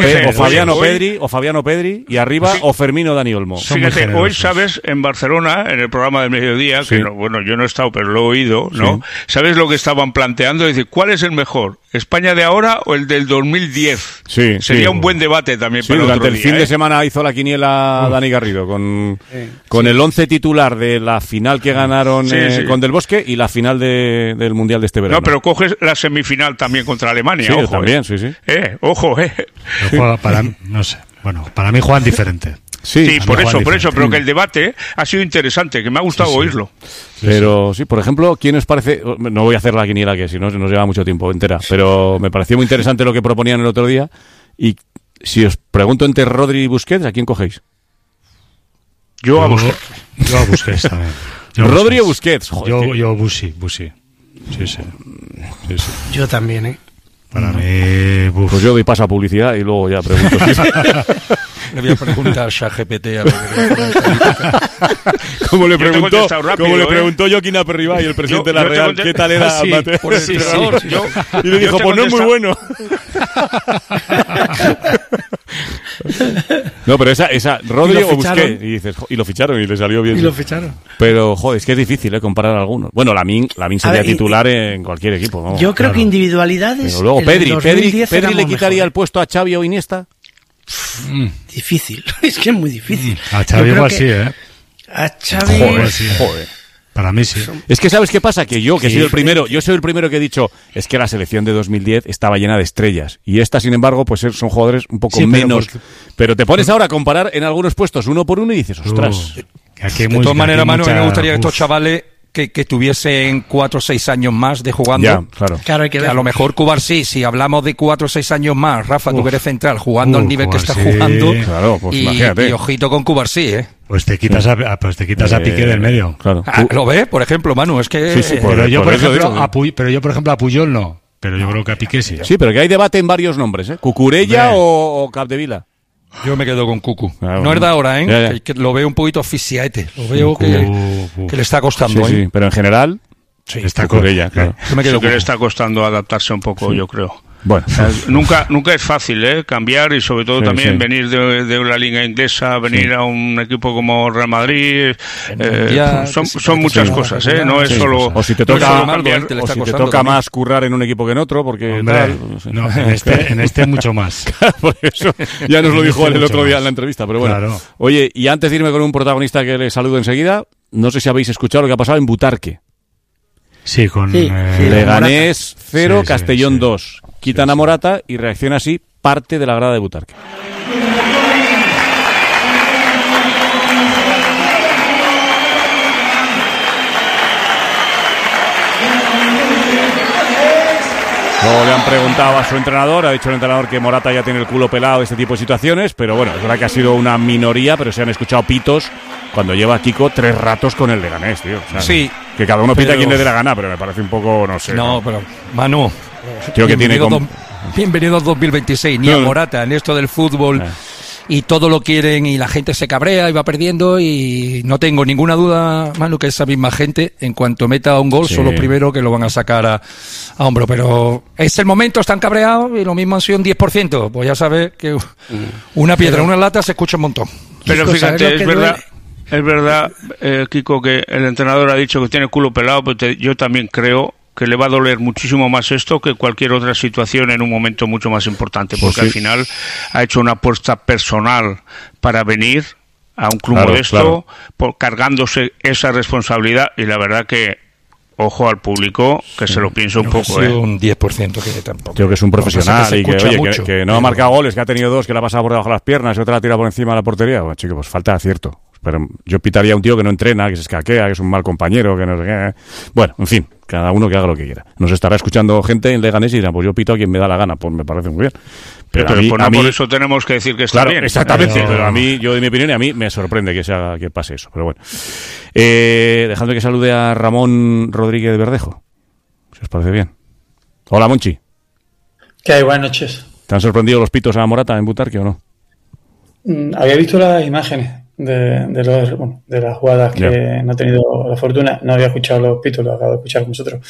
o Pedri, y arriba o Fermín o Dani Olmo. Fíjate, hoy, ¿sabes? En Barcelona, en el programa del mediodía, que no, bueno, yo no he estado, pero lo he oído, ¿no? Sí. ¿Sabes lo que estaban planteando? Es decir, ¿cuál es el mejor? ¿España de ahora o el del 2010? Sí, sería un buen debate también para durante otro el fin de semana hizo la quiniela Dani Garrido con el 11 titular de la final que ganaron con Del Bosque y la final del Mundial de este verano. No, pero coges la semifinal también contra Alemania. Sí, ojo, también, sí. Ojo, para mí juegan diferente. Sí, por eso, pero que el debate ha sido interesante, que me ha gustado oírlo. Pero sí, por ejemplo, ¿quién os parece? No voy a hacer la quiniela, que si no nos lleva mucho tiempo entera, pero me pareció muy interesante lo que proponían el otro día. Y si os pregunto entre Rodri y Busquets, ¿a quién cogéis? Yo a Busquets. Yo a Busquets también. ¿Rodri o Busquets? Joder, yo Busi. Sí. Yo también, Para mí... Pues yo doy paso a publicidad y luego ya pregunto. Le voy a preguntar a ChatGPT a ver. Como le preguntó Joaquín Aperribay, el presidente de la Real, ¿qué tal era Mateo? Y le dijo, pues no es muy bueno. No, pero esa Rodri o Busquets, y dices, y lo ficharon y le salió bien. Y lo ficharon. Pero, joder, es que es difícil comparar a algunos. Bueno, Lamine sería titular en cualquier equipo, ¿no? Yo creo que individualidades. Pero luego Pedri le quitaría el puesto a Xavi o Iniesta. Difícil, es que es muy difícil. A Xavi igual sí, A Xavi... Joder. Para mí sí. Es que ¿sabes qué pasa? Que yo soy el primero que he dicho, es que la selección de 2010 estaba llena de estrellas. Y esta, sin embargo, pues son jugadores un poco menos. Pero te pones ahora a comparar en algunos puestos uno por uno y dices, ostras. De todas maneras, Manu, me gustaría que estos chavales que tuviesen 4 o 6 años más de jugando. Ya, claro. Hay que ver. A lo mejor Cubarsí, si hablamos de 4 o 6 años más, Rafa, tú que eres central, jugando al nivel que está jugando. Claro, pues y ojito con Cubarsí, ¿eh? Pues te quitas a Piqué del medio. Claro. ¿Lo ves? Por ejemplo, Manu, es que... Sí, pero yo, por ejemplo, a Puyol no. Pero yo creo que a Piqué sí. Sí, pero que hay debate en varios nombres, ¿eh? Cucurella o Capdevila. Yo me quedo con Cucu. Claro, no es de ahora, ¿eh? Ya. Que lo veo un poquito asfixiaete. Lo veo que le está costando, sí, pero en general... Sí, está Cucurella, claro. Yo me quedo que le está costando adaptarse un poco, yo creo. Bueno, nunca es fácil cambiar y sobre todo también venir de una liga inglesa, venir a un equipo como Real Madrid, son muchas cosas, no es solo o si te toca más currar en un equipo que en otro, porque hombre, en este mucho más. Por eso ya nos lo dijo él el otro día en la entrevista, pero bueno. Claro. Oye, y antes de irme con un protagonista que le saludo enseguida, no sé si habéis escuchado lo que ha pasado en Butarque. Sí, con Leganés 0, Castellón 2. Quitan a Morata y reacciona así parte de la grada de Butarque. Luego le han preguntado a su entrenador, ha dicho el entrenador que Morata ya tiene el culo pelado de este tipo de situaciones, pero bueno, es verdad que ha sido una minoría, pero se han escuchado pitos cuando lleva a Kiko 3 ratos con el Leganés, tío. O sea, sí. Que cada uno pita a quien le dé la gana, pero me parece un poco, no sé. No, pero, Manu, creo que tiene bienvenido al 2026, ni a Morata en esto del fútbol. Y todo lo quieren y la gente se cabrea y va perdiendo y no tengo ninguna duda, Manu, que esa misma gente, en cuanto meta un gol, son los primeros que lo van a sacar a hombro. Pero es el momento, están cabreados y lo mismo han sido un 10%. Pues ya sabes que una piedra, una lata se escucha un montón. Pero fíjate, es verdad, Kiko, que el entrenador ha dicho que tiene el culo pelado, pero yo también creo que le va a doler muchísimo más esto que cualquier otra situación en un momento mucho más importante, porque al final ha hecho una apuesta personal para venir a un club modesto, cargándose esa responsabilidad, y la verdad que ojo al público que se lo piensa un poco. Un 10% que tampoco. Creo que es un profesional y que, oye, que no ha marcado goles, que ha tenido 2, que la ha pasado por debajo de las piernas y otra la ha tirado por encima de la portería. Bueno, chico, pues falta de acierto. Pero yo pitaría a un tío que no entrena, que se escaquea, que es un mal compañero, que no sé qué. Bueno, en fin, cada uno que haga lo que quiera. Nos estará escuchando gente en Leganés y dirán, pues yo pito a quien me da la gana, pues me parece muy bien. Pero a mí, por eso tenemos que decir que está bien. Exactamente, pero a mí, yo de mi opinión, y a mí me sorprende que pase eso, pero bueno. Dejadme que salude a Ramón Rodríguez Verdejo, si os parece bien. Hola, Monchi. ¿Qué hay? Buenas noches. ¿Te han sorprendido los pitos a Morata en Butarque o no? Había visto las imágenes de las jugadas que no he tenido la fortuna. No había escuchado los pitos, los acabo de escuchar con vosotros.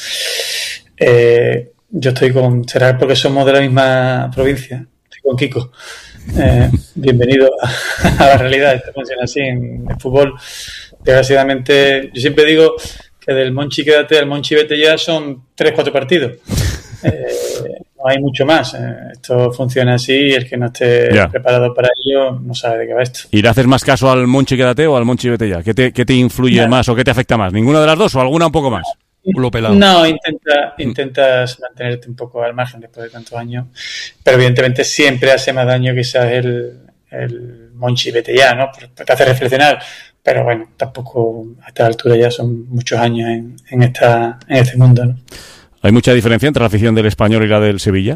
Yo estoy será porque somos de la misma provincia, estoy con Kiko. Bienvenido a la realidad. Esto funciona así en el fútbol. Desgraciadamente, yo siempre digo que del Monchi quédate al Monchi vete ya son 3-4 partidos. No hay mucho más. Esto funciona así y el que no esté preparado para ello no sabe de qué va esto. ¿Y le haces más caso al Monchi quédate o al Monchi vete ya? ¿Qué te influye más o qué te afecta más? ¿Ninguna de las dos o alguna un poco más? No, intentas mantenerte un poco al margen después de tantos años, pero evidentemente siempre hace más daño quizás el Monchi vete ya, ¿no? Porque te hace reflexionar, pero bueno, tampoco a esta altura ya son muchos años en este mundo, ¿no? ¿Hay mucha diferencia entre la afición del Español y la del Sevilla?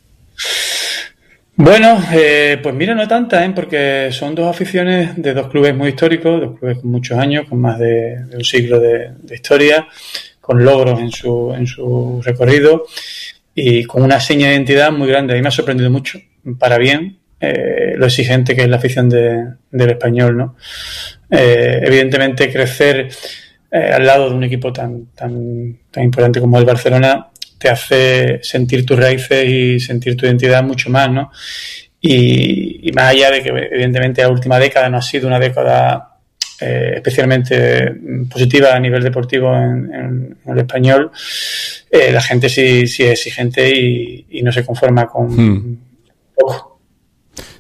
Bueno, pues mira, no tanta, porque son dos aficiones de dos clubes muy históricos, dos clubes con muchos años, con más de un siglo de historia, con logros en su recorrido y con una seña de identidad muy grande. A mí me ha sorprendido mucho, para bien, lo exigente que es la afición del Español, ¿no? Evidentemente crecer al lado de un equipo tan importante como el Barcelona te hace sentir tus raíces y sentir tu identidad mucho más, ¿no? Y más allá de que evidentemente la última década no ha sido una década especialmente positiva a nivel deportivo en el Español, la gente sí es exigente y no se conforma con poco.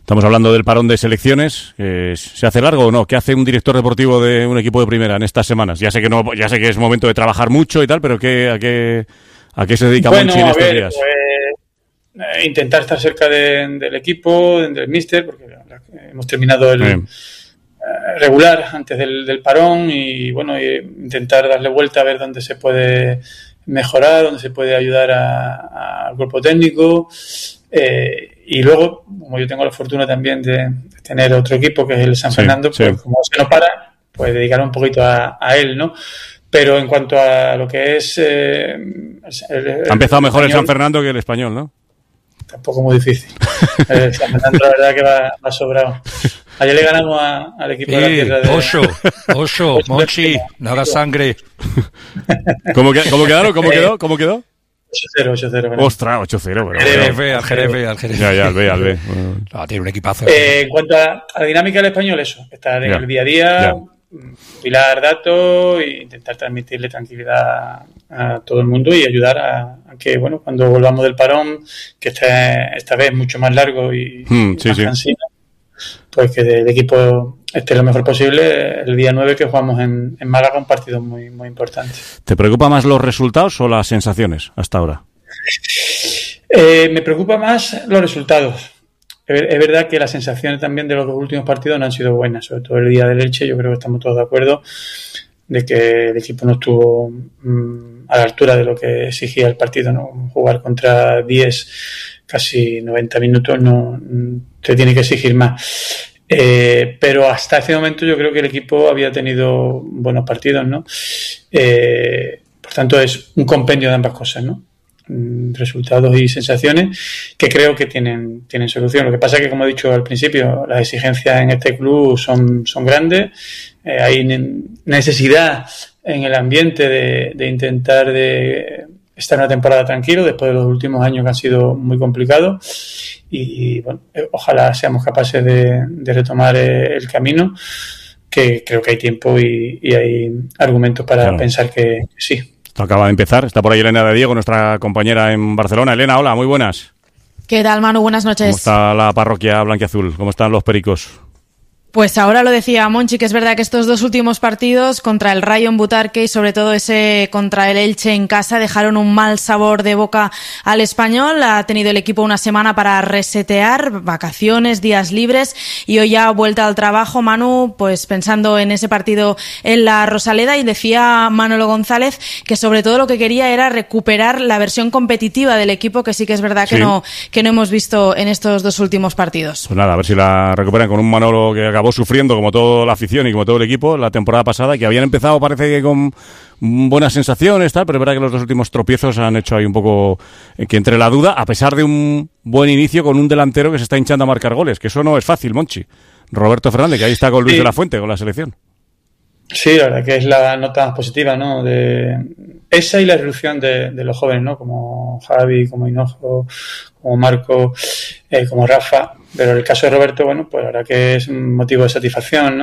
Estamos hablando del parón de selecciones. ¿Se hace largo o no? ¿Qué hace un director deportivo de un equipo de primera en estas semanas? Ya sé que es momento de trabajar mucho y tal, pero ¿a qué se dedica Monchi en estos días? Intentar estar cerca del equipo, del míster, porque hemos terminado el regular antes del parón y bueno, intentar darle vuelta a ver dónde se puede mejorar, dónde se puede ayudar al cuerpo técnico. Y luego, como yo tengo la fortuna también de tener otro equipo que es el San Fernando, pues como se nos para, pues dedicar un poquito a él, ¿no? Pero en cuanto a lo que es... ha empezado mejor el San Fernando que el Español, ¿no? Tampoco muy difícil. El San Fernando la verdad que va sobrado. Ayer le ganamos al equipo de la tierra de... Ocho, Monchi, no hagas sangre. ¿Cómo quedaron? ¿Cómo quedó? 8-0. Ostras, 8-0. Al Jerez. Ya, al B. No, tiene un equipazo. En cuanto a la dinámica del español, eso. Estar en el día a día, pilar datos e intentar transmitirle tranquilidad a todo el mundo y ayudar a que, bueno, cuando volvamos del parón, que esta vez mucho más largo y más cansino, pues que el equipo esté lo mejor posible el día 9 que jugamos en Málaga, un partido muy, muy importante. ¿Te preocupa más los resultados o las sensaciones hasta ahora? Me preocupa más los resultados. Es verdad que las sensaciones también de los dos últimos partidos no han sido buenas, sobre todo el día del Elche. Yo creo que estamos todos de acuerdo de que el equipo no estuvo a la altura de lo que exigía el partido, ¿no? Jugar contra 10, casi 90 minutos, no te tiene que exigir más. Pero hasta ese momento yo creo que el equipo había tenido buenos partidos, ¿no? Por tanto, es un compendio de ambas cosas, ¿no? Resultados y sensaciones que creo que tienen solución. Lo que pasa es que, como he dicho al principio, las exigencias en este club son grandes. Hay necesidad en el ambiente de intentar de estar una temporada tranquilo después de los últimos años que han sido muy complicados y bueno, ojalá seamos capaces de retomar el camino, que creo que hay tiempo y hay argumentos para pensar que sí. Esto acaba de empezar. Está por ahí Elena de Diego, nuestra compañera en Barcelona. Elena, hola, muy buenas. ¿Qué tal, Manu? Buenas noches. ¿Cómo está la parroquia blanquiazul? ¿Cómo están los pericos? Pues ahora lo decía Monchi, que es verdad que estos dos últimos partidos contra el Rayo en Butarque y sobre todo ese contra el Elche en casa dejaron un mal sabor de boca al Español. Ha tenido el equipo una semana para resetear, vacaciones, días libres y hoy ya vuelta al trabajo. Manu, pues pensando en ese partido en la Rosaleda, y decía Manolo González que sobre todo lo que quería era recuperar la versión competitiva del equipo, que sí que es verdad que no hemos visto en estos dos últimos partidos. Pues nada, a ver si la recuperan con un Manolo que acabó sufriendo como toda la afición y como todo el equipo la temporada pasada, que habían empezado parece que con buenas sensaciones, tal, pero es verdad que los dos últimos tropiezos han hecho ahí un poco que entre la duda, a pesar de un buen inicio con un delantero que se está hinchando a marcar goles, que eso no es fácil, Monchi. Roberto Fernández, que ahí está con Luis de la Fuente, con la selección. Sí, la verdad que es la nota más positiva, ¿no? De esa y la evolución de los jóvenes, ¿no? Como Javi, como Hinojo, como Marco, como Rafa. Pero el caso de Roberto, bueno, pues la verdad que es un motivo de satisfacción,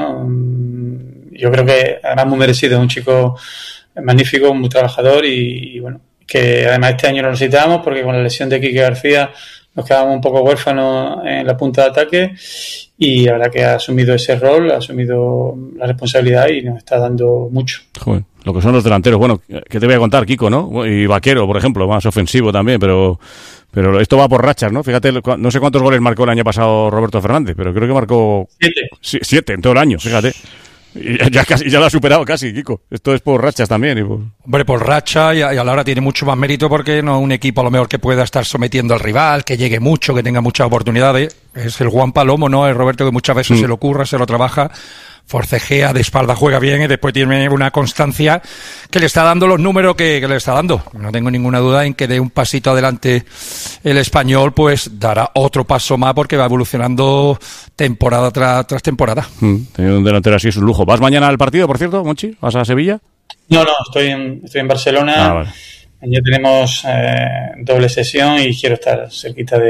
¿no? Yo creo que además muy merecido, es un chico magnífico, muy trabajador y bueno, que además este año lo necesitábamos porque con la lesión de Quique García nos quedábamos un poco huérfanos en la punta de ataque y la verdad que ha asumido ese rol, ha asumido la responsabilidad y nos está dando mucho. Joder, lo que son los delanteros. Bueno, ¿qué te voy a contar, Kiko, no? Y Vaquero, por ejemplo, más ofensivo también, pero esto va por rachas, ¿no? Fíjate, no sé cuántos goles marcó el año pasado Roberto Fernández, pero creo que marcó 7 en todo el año, fíjate. Y ya lo ha superado casi, Kiko. Esto es por rachas también. Hombre, por racha y a la hora tiene mucho más mérito porque no es un equipo a lo mejor que pueda estar sometiendo al rival, que llegue mucho, que tenga muchas oportunidades. Es el Juan Palomo, ¿no? El Roberto que muchas veces se lo ocurra, se lo trabaja, forcejea, de espalda juega bien y después tiene una constancia que le está dando los números que le está dando. No tengo ninguna duda en que de un pasito adelante el Español pues dará otro paso más porque va evolucionando temporada tras temporada. Tener un delantero así es un lujo. ¿Vas mañana al partido, por cierto, Monchi? ¿Vas a Sevilla? No, estoy en Barcelona. Vale. Ya tenemos doble sesión y quiero estar cerquita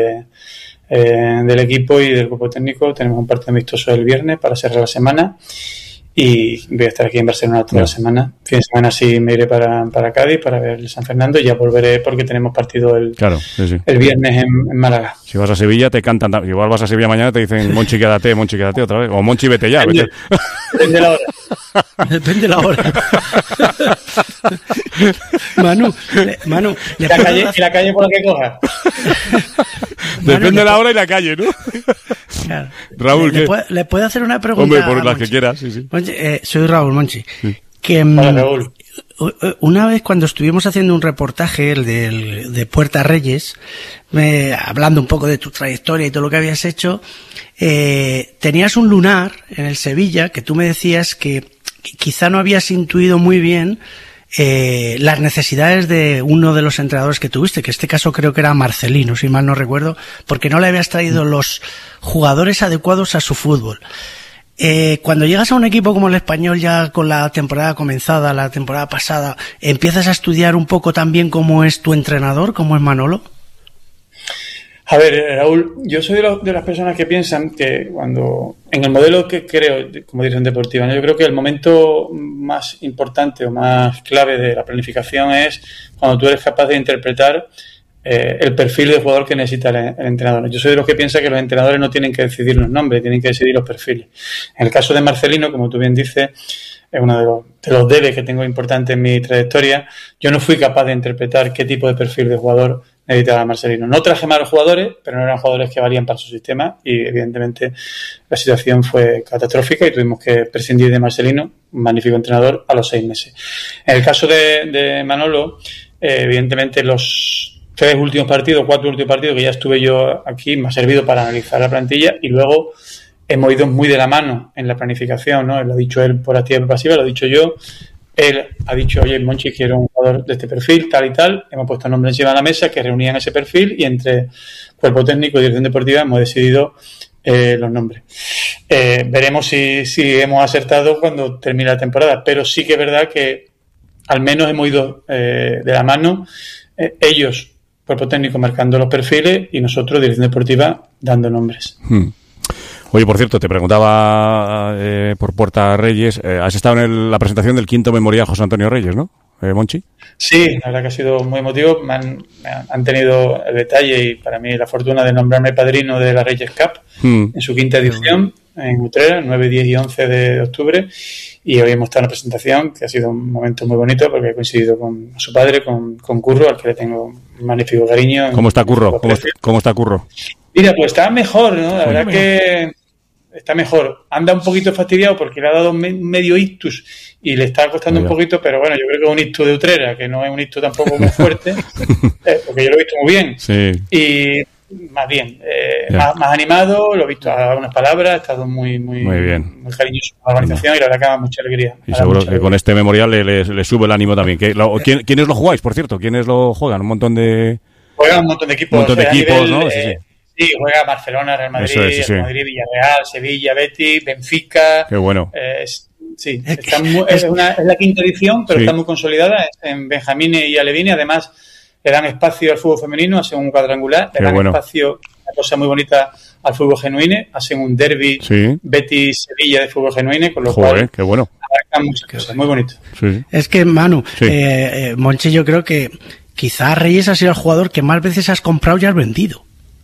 del equipo y del grupo técnico. Tenemos un partido amistoso el viernes para cerrar la semana y voy a estar aquí en Barcelona toda la semana. Fin de semana sí me iré para Cádiz para ver el San Fernando y ya volveré porque tenemos partido el viernes en Málaga. Si vas a Sevilla te cantan, igual vas a Sevilla mañana te dicen Monchi quédate otra vez, o Monchi vete ya. Depende de la hora. Depende de la hora. Manu, la calle por la que cojas. Depende de la hora y la calle, ¿no? Claro. Raúl, ¿le puedo hacer una pregunta? Hombre, por las que quieras, sí. Monchi, soy Raúl Monchi. Sí. Hola, Raúl. Una vez cuando estuvimos haciendo un reportaje, el de Puerta Reyes, hablando un poco de tu trayectoria y todo lo que habías hecho, tenías un lunar en el Sevilla que tú me decías que quizá no habías intuido muy bien las necesidades de uno de los entrenadores que tuviste, que en este caso creo que era Marcelino, si mal no recuerdo, porque no le habías traído los jugadores adecuados a su fútbol. Cuando llegas a un equipo como el Español, ya con la temporada comenzada, la temporada pasada, ¿empiezas a estudiar un poco también cómo es tu entrenador, cómo es Manolo? A ver, Raúl, yo soy de las personas que piensan que cuando, en el modelo que creo como dirección deportiva, ¿no? Yo creo que el momento más importante o más clave de la planificación es cuando tú eres capaz de interpretar el perfil de jugador que necesita el entrenador. Yo soy de los que piensa que los entrenadores no tienen que decidir los nombres, tienen que decidir los perfiles. En el caso de Marcelino, como tú bien dices, es uno de los debes que tengo importante en mi trayectoria. Yo no fui capaz de interpretar qué tipo de perfil de jugador necesitaba Marcelino. No traje malos jugadores, pero no eran jugadores que valían para su sistema y evidentemente la situación fue catastrófica y tuvimos que prescindir de Marcelino, un magnífico entrenador, a los 6 meses. En el caso de Manolo, evidentemente los 4 últimos partidos que ya estuve yo aquí me ha servido para analizar la plantilla y luego hemos ido muy de la mano en la planificación, ¿no? Lo ha dicho él por activa y por pasiva, lo he dicho yo. Él ha dicho, oye, Monchi, quiero un jugador de este perfil, tal y tal. Hemos puesto nombres encima de la mesa que reunían ese perfil y entre cuerpo técnico y dirección deportiva hemos decidido los nombres. Veremos si hemos acertado cuando termine la temporada, pero sí que es verdad que al menos hemos ido de la mano, ellos, cuerpo técnico, marcando los perfiles y nosotros, dirección deportiva, dando nombres. Oye, por cierto, te preguntaba por Puerta Reyes, has estado en la presentación del 5º Memorial José Antonio Reyes, ¿no, Monchi? Sí, la verdad que ha sido muy emotivo. Me han tenido el detalle y para mí la fortuna de nombrarme padrino de la Reyes Cup en su 5ª edición en Utrera, 9, 10 y 11 de octubre. Y hoy hemos estado en la presentación, que ha sido un momento muy bonito porque he coincidido con su padre, con Curro, al que le tengo un magnífico cariño. ¿Cómo está Curro? ¿Cómo está Curro? Mira, pues está mejor, ¿no? La verdad que está mejor. Anda un poquito fastidiado porque le ha dado medio ictus y le está costando un poquito, pero bueno, yo creo que es un ictus de Utrera, que no es un ictus tampoco muy fuerte, porque yo lo he visto muy bien. Sí. Y más bien, más animado, lo he visto a algunas palabras, ha estado muy bien, muy cariñoso con la organización y la verdad que da mucha alegría. Y seguro que con este memorial le sube el ánimo también. ¿Quiénes lo jugáis, por cierto? ¿Quiénes lo juegan? Un montón de... Juegan un montón de equipos. Un montón de equipos, ¿no? Sí. Sí, juega Barcelona, Real Madrid, Real Madrid, Villarreal, Sevilla, Betis, Benfica. Qué bueno. Es la 5ª edición, pero está muy consolidada en Benjamín y Alevini. Además, le dan espacio al fútbol femenino, hacen un cuadrangular, le dan espacio, una cosa muy bonita, al fútbol genuino, hacen un derbi Betis-Sevilla de fútbol genuino, con lo cual qué bueno. abarcan muchas cosas, muy bonito. Sí. Es que, Manu, Monchi, yo creo que quizá Reyes ha sido el jugador que más veces has comprado y has vendido.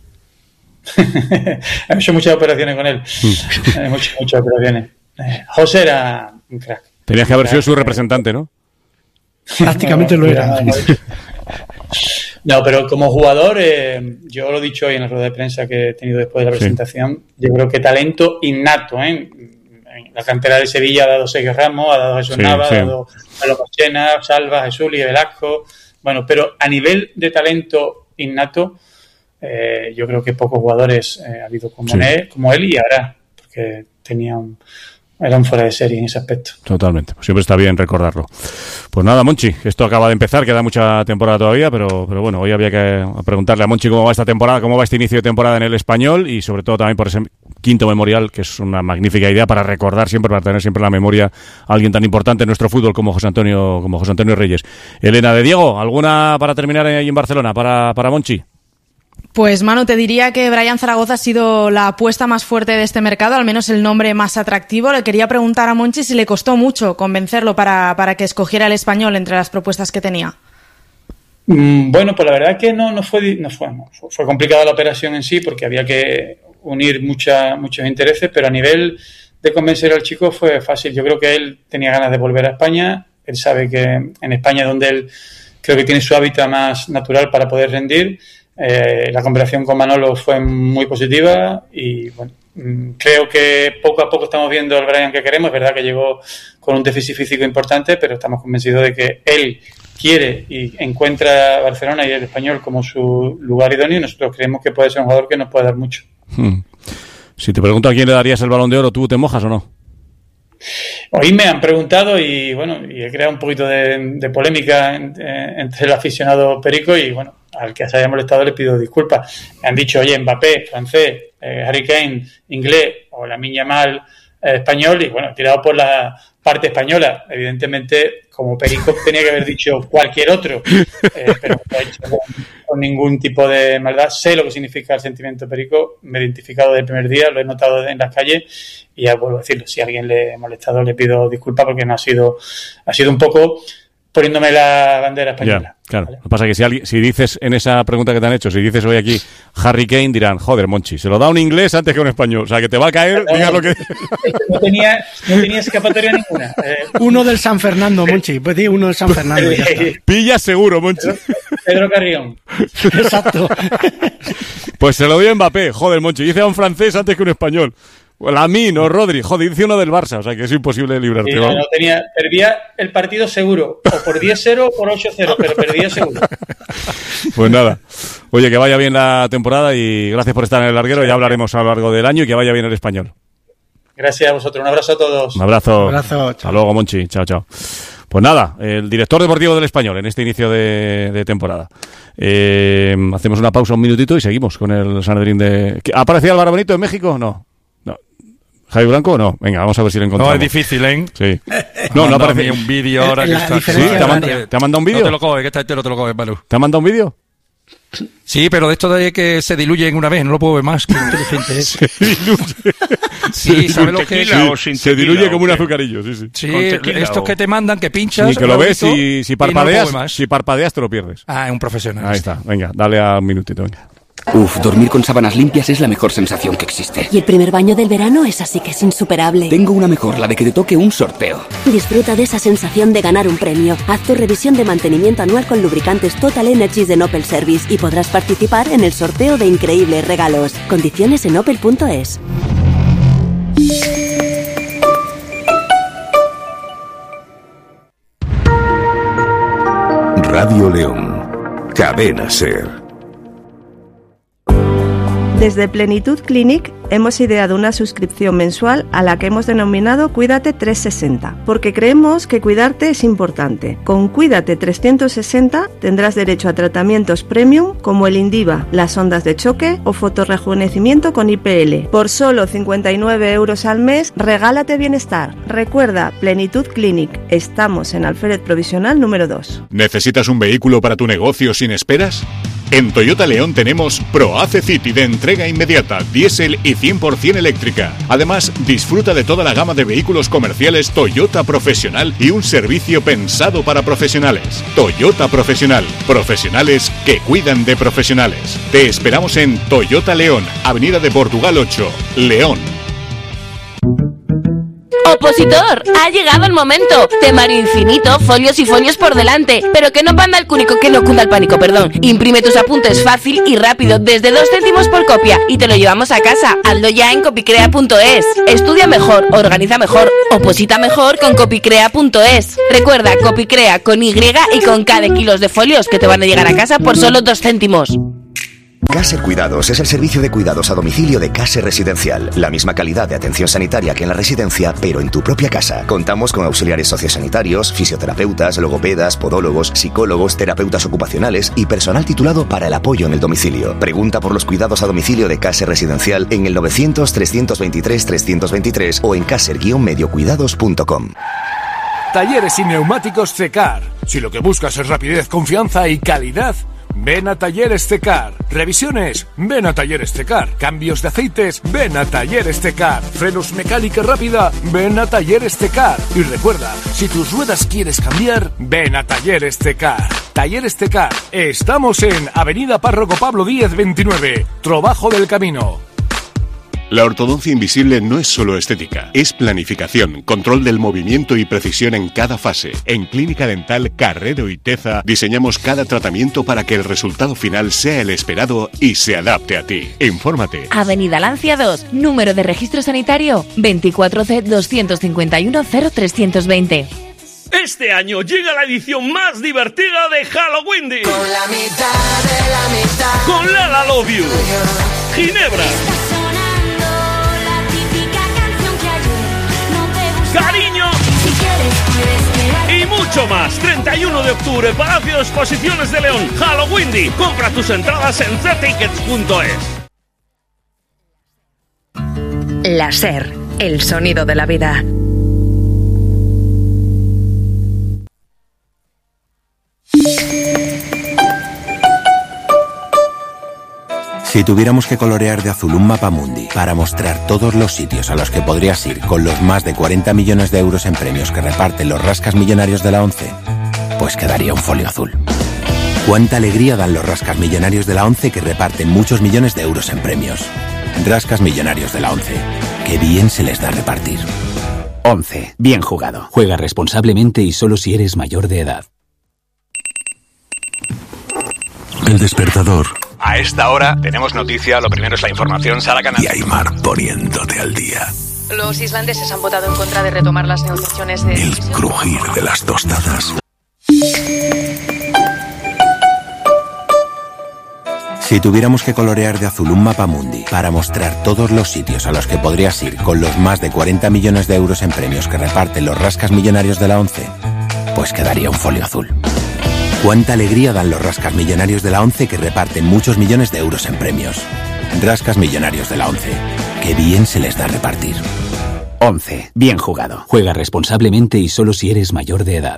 He hecho muchas operaciones con él. muchas operaciones. José era un crack. Tenías que haber sido su representante, ¿no? Prácticamente lo era. No, pero como jugador, yo lo he dicho hoy en la rueda de prensa que he tenido después de la presentación, yo creo que talento innato, En la cantera de Sevilla ha dado Sergio Ramos, ha dado Jesús Nava, ha dado Carlos Machena, Salva, Jesús y Velasco. Bueno, pero a nivel de talento innato, yo creo que pocos jugadores ha habido como él y ahora, porque era un fuera de serie en ese aspecto. Totalmente, pues siempre está bien recordarlo. Pues nada, Monchi, esto acaba de empezar, queda mucha temporada todavía, pero bueno, hoy había que preguntarle a Monchi cómo va esta temporada, cómo va este inicio de temporada en el Español y sobre todo también por ese 5º memorial, que es una magnífica idea para recordar siempre, para tener siempre en la memoria a alguien tan importante en nuestro fútbol como José Antonio Reyes. Elena de Diego, ¿alguna para terminar ahí en Barcelona para Monchi? Pues Manu, te diría que Brian Zaragoza ha sido la apuesta más fuerte de este mercado, al menos el nombre más atractivo. Le quería preguntar a Monchi si le costó mucho convencerlo para que escogiera el Español entre las propuestas que tenía. Bueno, pues la verdad es que no fue complicada la operación en sí, porque había que unir muchos intereses, pero a nivel de convencer al chico fue fácil. Yo creo que él tenía ganas de volver a España. Él sabe que en España es donde él creo que tiene su hábitat más natural para poder rendir. La conversación con Manolo fue muy positiva y bueno, creo que poco a poco estamos viendo al Brian que queremos. Es verdad que llegó con un déficit físico importante, pero estamos convencidos de que él quiere y encuentra Barcelona y el Español como su lugar idóneo, y nosotros creemos que puede ser un jugador que nos puede dar mucho. Si te pregunto a quién le darías el Balón de Oro, ¿tú te mojas o no? Hoy me han preguntado y bueno, y he creado un poquito de polémica entre el aficionado perico y bueno, al que se haya molestado le pido disculpas. Me han dicho, oye, Mbappé, francés, Harry Kane, inglés, o Lamine Yamal, español, y bueno, he tirado por la parte española. Evidentemente, como perico tenía que haber dicho cualquier otro, pero no he hecho con ningún tipo de maldad. Sé lo que significa el sentimiento perico, me he identificado desde el primer día, lo he notado en las calles y ya vuelvo a decirlo, si a alguien le he molestado le pido disculpas porque no ha sido un poco poniéndome la bandera española. Ya, claro. ¿Vale? Lo que pasa es que si dices en esa pregunta que te han hecho, si dices hoy aquí Harry Kane, dirán, joder, Monchi, se lo da un inglés antes que un español. O sea, que te va a caer, digas lo que... No tenía escapatoria ninguna. Uno del San Fernando, Monchi. Pues di uno del San Fernando. Pilla seguro, Monchi. Pedro Carrión. Exacto. Pues se lo doy a Mbappé. Joder, Monchi, dice a un francés antes que un español. Lamine o Rodri, joder, dice uno del Barça, o sea que es imposible librarte. Sí, perdía el partido seguro, o por 10-0 o por 8-0, pero perdía seguro. Pues nada, oye, que vaya bien la temporada y gracias por estar en el larguero, ya hablaremos a lo largo del año y que vaya bien el Español. Gracias a vosotros, un abrazo a todos. Un abrazo. Hasta luego, Monchi, chao, chao. Pues nada, el director deportivo del Español en este inicio de temporada. Hacemos una pausa un minutito y seguimos con el Sanedrín de... ¿Ha aparecido Álvaro Benito en México? No. ¿Javi Blanco? No. Venga, vamos a ver si lo encontramos. No, es difícil, ¿eh? Sí. No aparece un vídeo ahora que está... ¿Sí? ¿Te ha mandado un vídeo? No te lo coges, que esta no te lo coges, Manu. ¿Te ha mandado un vídeo? Sí, pero de esto de que se diluye en una vez, no lo puedo ver más. Qué inteligente es. Se diluye. Sí, ¿sabes lo que es? Se diluye como un azucarillo, sí. Sí, estos que te mandan, que pinchas... Y que lo ves y si parpadeas te lo pierdes. Ah, es un profesional. Ahí está, venga, dale a un minutito, venga. Uf, dormir con sábanas limpias es la mejor sensación que existe. Y el primer baño del verano es así que es insuperable. Tengo una mejor, la de que te toque un sorteo. Disfruta de esa sensación de ganar un premio. Haz tu revisión de mantenimiento anual con lubricantes Total Energies de Opel Service y podrás participar en el sorteo de increíbles regalos. Condiciones en opel.es. Radio León, Cadena SER. Desde Plenitud Clinic hemos ideado una suscripción mensual a la que hemos denominado Cuídate 360, porque creemos que cuidarte es importante. Con Cuídate 360 tendrás derecho a tratamientos premium como el Indiva, las ondas de choque o fotorrejuvenecimiento con IPL. Por solo 59 euros al mes, regálate bienestar. Recuerda, Plenitud Clinic. Estamos en Alférez Provisional número 2. ¿Necesitas un vehículo para tu negocio sin esperas? En Toyota León tenemos ProAce City de entrega inmediata, diésel y 100% eléctrica. Además, disfruta de toda la gama de vehículos comerciales Toyota Profesional y un servicio pensado para profesionales. Toyota Profesional. Profesionales que cuidan de profesionales. Te esperamos en Toyota León, Avenida de Portugal 8, León. Opositor, ha llegado el momento. Temario infinito, folios y folios por delante. Pero que no panda el cúnico, que no cunda el pánico, perdón. Imprime tus apuntes fácil y rápido, desde 2 céntimos por copia, y te lo llevamos a casa. Hazlo ya en copicrea.es. Estudia mejor, organiza mejor, oposita mejor con copicrea.es. Recuerda, Copicrea con Y y con K de kilos de folios que te van a llegar a casa por solo 2 céntimos. Caser Cuidados es el servicio de cuidados a domicilio de Caser Residencial. La misma calidad de atención sanitaria que en la residencia, pero en tu propia casa. Contamos con auxiliares sociosanitarios, fisioterapeutas, logopedas, podólogos, psicólogos, terapeutas ocupacionales y personal titulado para el apoyo en el domicilio. Pregunta por los cuidados a domicilio de Caser Residencial en el 900-323-323 o en caser-mediocuidados.com. Talleres y neumáticos CECAR. Si lo que buscas es rapidez, confianza y calidad, Ven a Talleres Tecar. Revisiones, ven a Talleres Tecar. Cambios de aceites, ven a Talleres Tecar. Frenos mecánica rápida, ven a Talleres Tecar. Y recuerda, si tus ruedas quieres cambiar, ven a Talleres Tecar. Talleres Tecar. Estamos en Avenida Párroco Pablo Díez 29, Trobajo del Camino. La ortodoncia invisible no es solo estética, es planificación, control del movimiento y precisión en cada fase. En Clínica Dental Carrero y Teza diseñamos cada tratamiento para que el resultado final sea el esperado y se adapte a ti. Infórmate. Avenida Lancia 2, número de registro sanitario 24C251-0320. Este año llega la edición más divertida de Halloween. Con la mitad de la mitad. Con Lala Love You, Ginebra, Cariño y mucho más. 31 de octubre, Palacio de Exposiciones de León, Halloween. Compra tus entradas en ctickets.es. La SER, el sonido de la vida. Si tuviéramos que colorear de azul un mapamundi para mostrar todos los sitios a los que podrías ir con los más de 40 millones de euros en premios que reparten los rascas millonarios de la ONCE, pues quedaría un folio azul. Cuánta alegría dan los rascas millonarios de la ONCE que reparten muchos millones de euros en premios. Rascas millonarios de la ONCE. Qué bien se les da repartir. ONCE. Bien jugado. Juega responsablemente y solo si eres mayor de edad. El despertador. A esta hora tenemos noticia, lo primero es la información, Sara Canal. Y Aymar poniéndote al día. Los islandeses han votado en contra de retomar las negociaciones de... El crujir de las tostadas. Si tuviéramos que colorear de azul un mapamundi para mostrar todos los sitios a los que podrías ir con los más de 40 millones de euros en premios que reparten los rascas millonarios de la ONCE, pues quedaría un folio azul. Cuánta alegría dan los rascas millonarios de la ONCE que reparten muchos millones de euros en premios. Rascas millonarios de la ONCE. Qué bien se les da repartir. ONCE. Bien jugado. Juega responsablemente y solo si eres mayor de edad.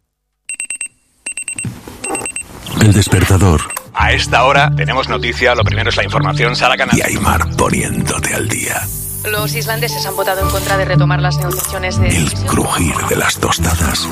El despertador. A esta hora tenemos noticia, lo primero es la información, Sara Canal. Y Aymar poniéndote al día. Los islandeses han votado en contra de retomar las negociaciones de... El crujir de las tostadas.